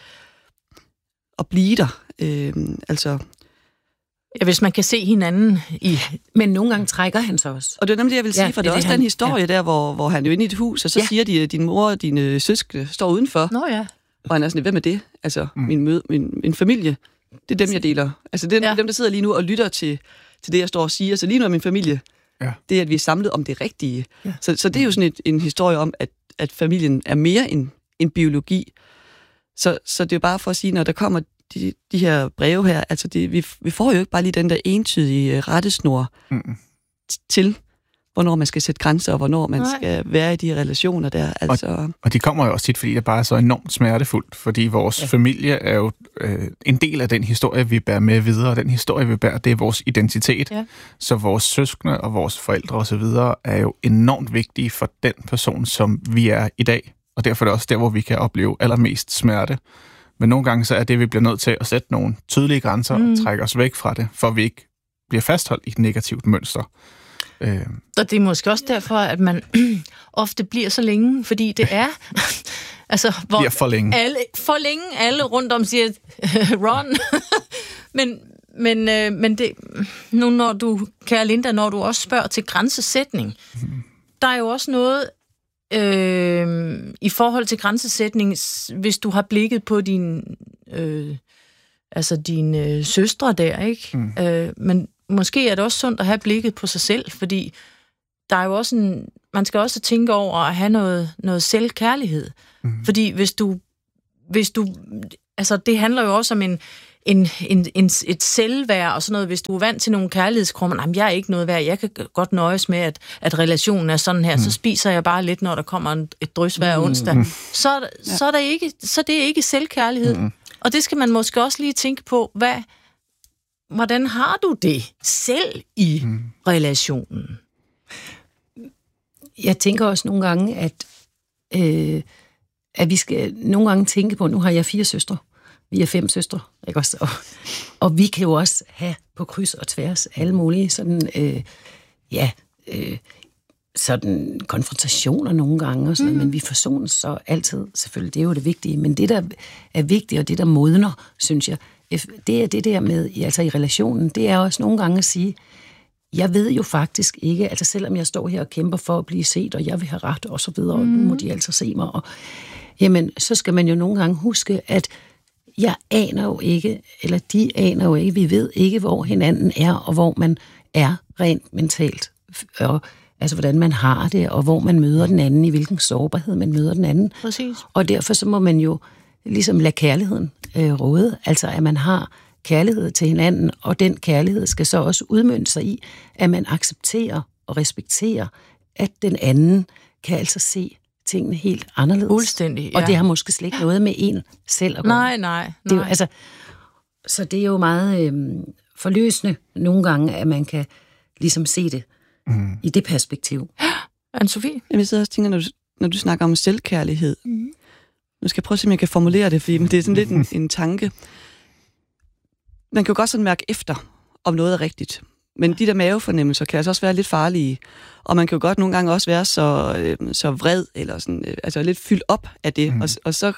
Speaker 5: at blive der. Øh, altså...
Speaker 4: Ja, hvis man kan se hinanden i...
Speaker 6: Men nogle gange trækker han så også.
Speaker 5: Og det er nemlig det, jeg vil sige, ja, for det er også han, den historie ja. der, hvor, hvor han er inde i et hus, og så ja. siger de, at din mor og dine søskende står udenfor.
Speaker 4: Nå ja.
Speaker 5: Og han er sådan, hvem er det? Altså, mm. min, mød, min, min familie, det er dem, jeg deler. Altså, det er ja. dem, der sidder lige nu og lytter til, til det, jeg står og siger. Så lige nu er min familie, ja. det er, at vi er samlet om det rigtige. Ja. Så, så det er jo sådan et, en historie om, at, at familien er mere end, end biologi. Så, så det er jo bare for at sige, når der kommer de, de her breve her, altså det, vi, vi får jo ikke bare lige den der entydige rettesnor mm. til, hvornår man skal sætte grænser, og hvornår man Nej. skal være i de relationer der. Altså...
Speaker 7: Og, og de kommer jo også tit, fordi det bare er så enormt smertefuldt, fordi vores ja. familie er jo øh, en del af den historie, vi bærer med videre, og den historie, vi bærer, det er vores identitet. Ja. Så vores søskende og vores forældre osv. er jo enormt vigtige for den person, som vi er i dag, og derfor er det også der, hvor vi kan opleve allermest smerte. Men nogle gange så er det, vi bliver nødt til at sætte nogle tydelige grænser mm. og trække os væk fra det, for vi ikke bliver fastholdt i et negativt mønster. Øh.
Speaker 4: Og det er måske også derfor, at man ofte bliver så længe, fordi det er... altså, hvor
Speaker 7: bliver for længe.
Speaker 4: Alle, for længe alle rundt om siger, run. men men, øh, men det, nu når du, kære Linda, når du også spørger til grænsesætning, mm. der er jo også noget øh, i forhold til grænsesætning, hvis du har blikket på din, øh, altså dine øh, søstre der, ikke? Mm. Øh, men måske er det også sundt at have blikket på sig selv, fordi der er jo også en, man skal også tænke over at have noget, noget selvkærlighed. Mm. Fordi hvis du, hvis du, altså det handler jo også om en, en, en, en, et selvværd og sådan noget. Hvis du er vant til nogle kærlighedskrummer, jamen jeg er ikke noget værd, jeg kan godt nøjes med, at, at relationen er sådan her, mm. så spiser jeg bare lidt, når der kommer en, et drys hver onsdag. Mm. Så, ja. så, er der ikke, så det er ikke selvkærlighed. Mm. Og det skal man måske også lige tænke på, hvad, hvordan har du det selv i mm. relationen?
Speaker 6: Jeg tænker også nogle gange, at, øh, at vi skal nogle gange tænke på, nu har jeg fire søstre, vi er fem søstre, ikke også? Og, og vi kan jo også have på kryds og tværs alle mulige sådan, øh, ja, øh, sådan konfrontationer nogle gange, og sådan, mm. men vi forsones så altid, selvfølgelig, det er jo det vigtige, men det, der er vigtigt, og det, der modner, synes jeg, det er det der med, altså i relationen, det er også nogle gange at sige, jeg ved jo faktisk ikke, altså selvom jeg står her og kæmper for at blive set, og jeg vil have ret, og så videre, mm. og nu må de altså se mig, og jamen, så skal man jo nogle gange huske, at jeg aner jo ikke, eller de aner jo ikke, vi ved ikke, hvor hinanden er, og hvor man er rent mentalt, og altså hvordan man har det, og hvor man møder den anden, i hvilken sårbarhed man møder den anden.
Speaker 4: Præcis.
Speaker 6: Og derfor så må man jo ligesom lade kærligheden øh, råde, altså at man har kærlighed til hinanden, og den kærlighed skal så også udmønte sig i, at man accepterer og respekterer, at den anden kan altså se tingene helt anderledes.
Speaker 4: Fuldstændig, ja.
Speaker 6: Og det har måske slet ikke noget med en selv at gøre.
Speaker 4: Nej, nej, nej.
Speaker 6: Det er jo, altså, så det er jo meget øh, forløsende nogle gange, at man kan ligesom se det mm. i det perspektiv.
Speaker 4: Anne-Sophie?
Speaker 5: Jeg sidder også tænker, når du, når du snakker om selvkærlighed, mm. nu skal jeg prøve at se, om jeg kan formulere det, fordi det er sådan lidt en, en tanke. Man kan jo godt sådan mærke efter, om noget er rigtigt. Men de der mavefornemmelser kan altså også være lidt farlige. Og man kan jo godt nogle gange også være så, øh, så vred, eller sådan, øh, altså lidt fyldt op af det. Mm. Og, og så,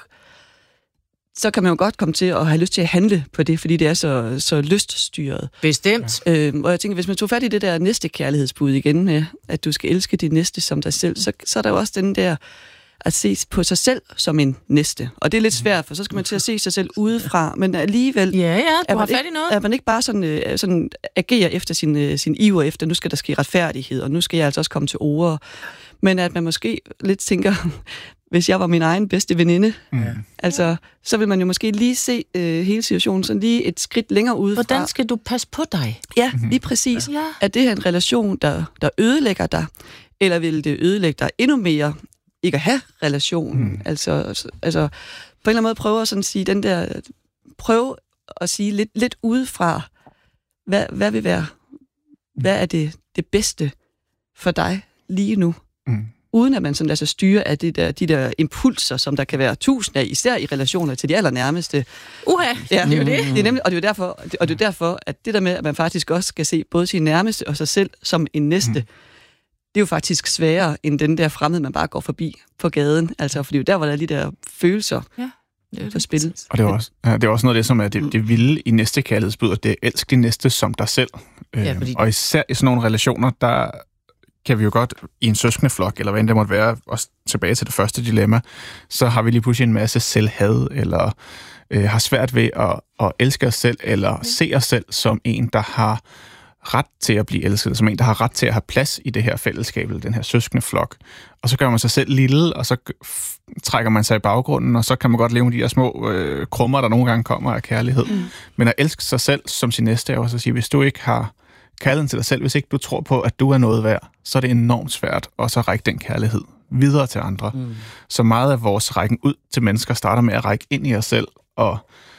Speaker 5: så kan man jo godt komme til at have lyst til at handle på det, fordi det er så, så lyststyret.
Speaker 4: Bestemt.
Speaker 5: Øh, og jeg tænker, hvis man tog fat i det der næste kærlighedsbud igen med, at du skal elske dit næste som dig selv, så, så er der jo også den der at se på sig selv som en næste. Og det er lidt svært, for så skal man til at se sig selv udefra, men alligevel
Speaker 4: ja, ja, du har fat i
Speaker 5: ikke,
Speaker 4: noget.
Speaker 5: at man ikke bare sådan, sådan agerer efter sin, sin iver efter, nu skal der ske retfærdighed, og nu skal jeg altså også komme til ord. Men at man måske lidt tænker, hvis jeg var min egen bedste veninde, mm. altså, så vil man jo måske lige se øh, hele situationen sådan lige et skridt længere udefra.
Speaker 4: Hvordan skal du passe på dig?
Speaker 5: Ja, lige præcis.
Speaker 4: Ja.
Speaker 5: Er det her en relation, der, der ødelægger dig, eller vil det ødelægge dig endnu mere ikke at have relationen? Mm. Altså, altså, på en eller anden måde prøve at sådan sige, den der, prøve at sige lidt, lidt udefra, hvad, hvad vil være, hvad er det, det bedste for dig lige nu? Mm. Uden at man sådan lader sig styre af det der, de der impulser, som der kan være tusind af, især i relationer til de allernærmeste.
Speaker 4: Uha,
Speaker 5: ja,
Speaker 4: det er jo det.
Speaker 5: det er nemlig, og det er jo derfor, og det er derfor, at det der med, at man faktisk også skal se både sine nærmeste og sig selv som en næste, mm. det er jo faktisk sværere end den der fremmede, man bare går forbi på gaden. Altså, fordi der var der lige der følelser
Speaker 4: ja, det er
Speaker 5: på spil.
Speaker 7: Og det er også, ja, det er også noget af det, som er det, det vilde i næste kærlighedsbud, det er elsk din næste som dig selv.
Speaker 4: Ja, fordi...
Speaker 7: Og især i sådan nogle relationer, der kan vi jo godt i en søskendeflok, eller hvad end det måtte være, også tilbage til det første dilemma, så har vi lige pludselig en masse selvhad, eller øh, har svært ved at, at elske os selv, eller mm. se os selv som en, der har ret til at blive elsket, som en, der har ret til at have plads i det her fællesskab, eller den her søskendeflok. Og så gør man sig selv lille, og så f- trækker man sig i baggrunden, og så kan man godt leve med de her små øh, krummer, der nogle gange kommer af kærlighed. Mm. Men at elske sig selv som sin næste, er også at sige, hvis du ikke har kærligheden til dig selv, hvis ikke du tror på, at du er noget værd, så er det enormt svært at så række den kærlighed videre til andre. Mm. Så meget af vores rækken ud til mennesker starter med at række ind i os selv, og,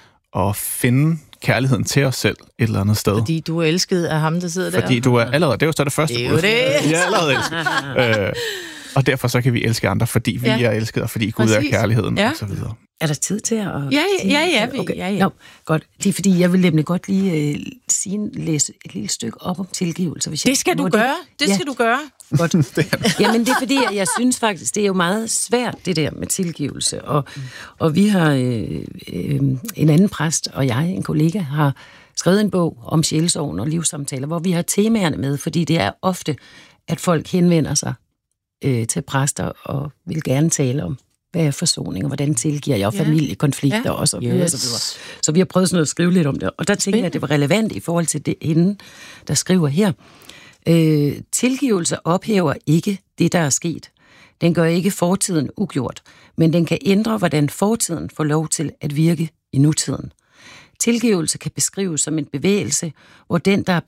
Speaker 7: og finde kærligheden til os selv et eller andet sted.
Speaker 4: Fordi du er elsket af ham, der sidder
Speaker 7: Fordi der. Fordi du er allerede, det er jo så det første.
Speaker 4: Det er jo det.
Speaker 7: Jeg er allerede elsket. øh, og derfor så kan vi elske andre, fordi vi ja. er elsket, og fordi Gud Præcis. er kærligheden, ja. og så videre.
Speaker 6: Er der tid til at...
Speaker 4: Ja, ja, ja. ja, okay. ja, ja.
Speaker 6: Nå, godt. Det er fordi, jeg vil nemlig godt lige uh, sige, læse et lille stykke op om tilgivelse. Hvis
Speaker 4: det
Speaker 6: jeg,
Speaker 4: skal du gøre. Det, det ja. skal du gøre.
Speaker 6: Godt. Jamen, det er fordi, jeg, jeg synes faktisk, det er jo meget svært, det der med tilgivelse. Og, og vi har øh, øh, en anden præst, og jeg, en kollega, har skrevet en bog om sjælsorgen og livssamtaler, hvor vi har temaerne med, fordi det er ofte, at folk henvender sig øh, til præster og vil gerne tale om, hvad er forsoning, og hvordan tilgiver jeg, og
Speaker 4: Ja.
Speaker 6: familiekonflikter,
Speaker 4: Ja.
Speaker 6: og så videre,
Speaker 4: Yes.
Speaker 6: så videre. Så vi har prøvet sådan noget at skrive lidt om det, og der tænker jeg, at det var relevant i forhold til det hende, der skriver her. Øh, tilgivelse ophæver ikke det, der er sket. Den gør ikke fortiden ugjort, men den kan ændre, hvordan fortiden får lov til at virke i nutiden. Tilgivelse kan beskrives som en bevægelse, hvor den, der er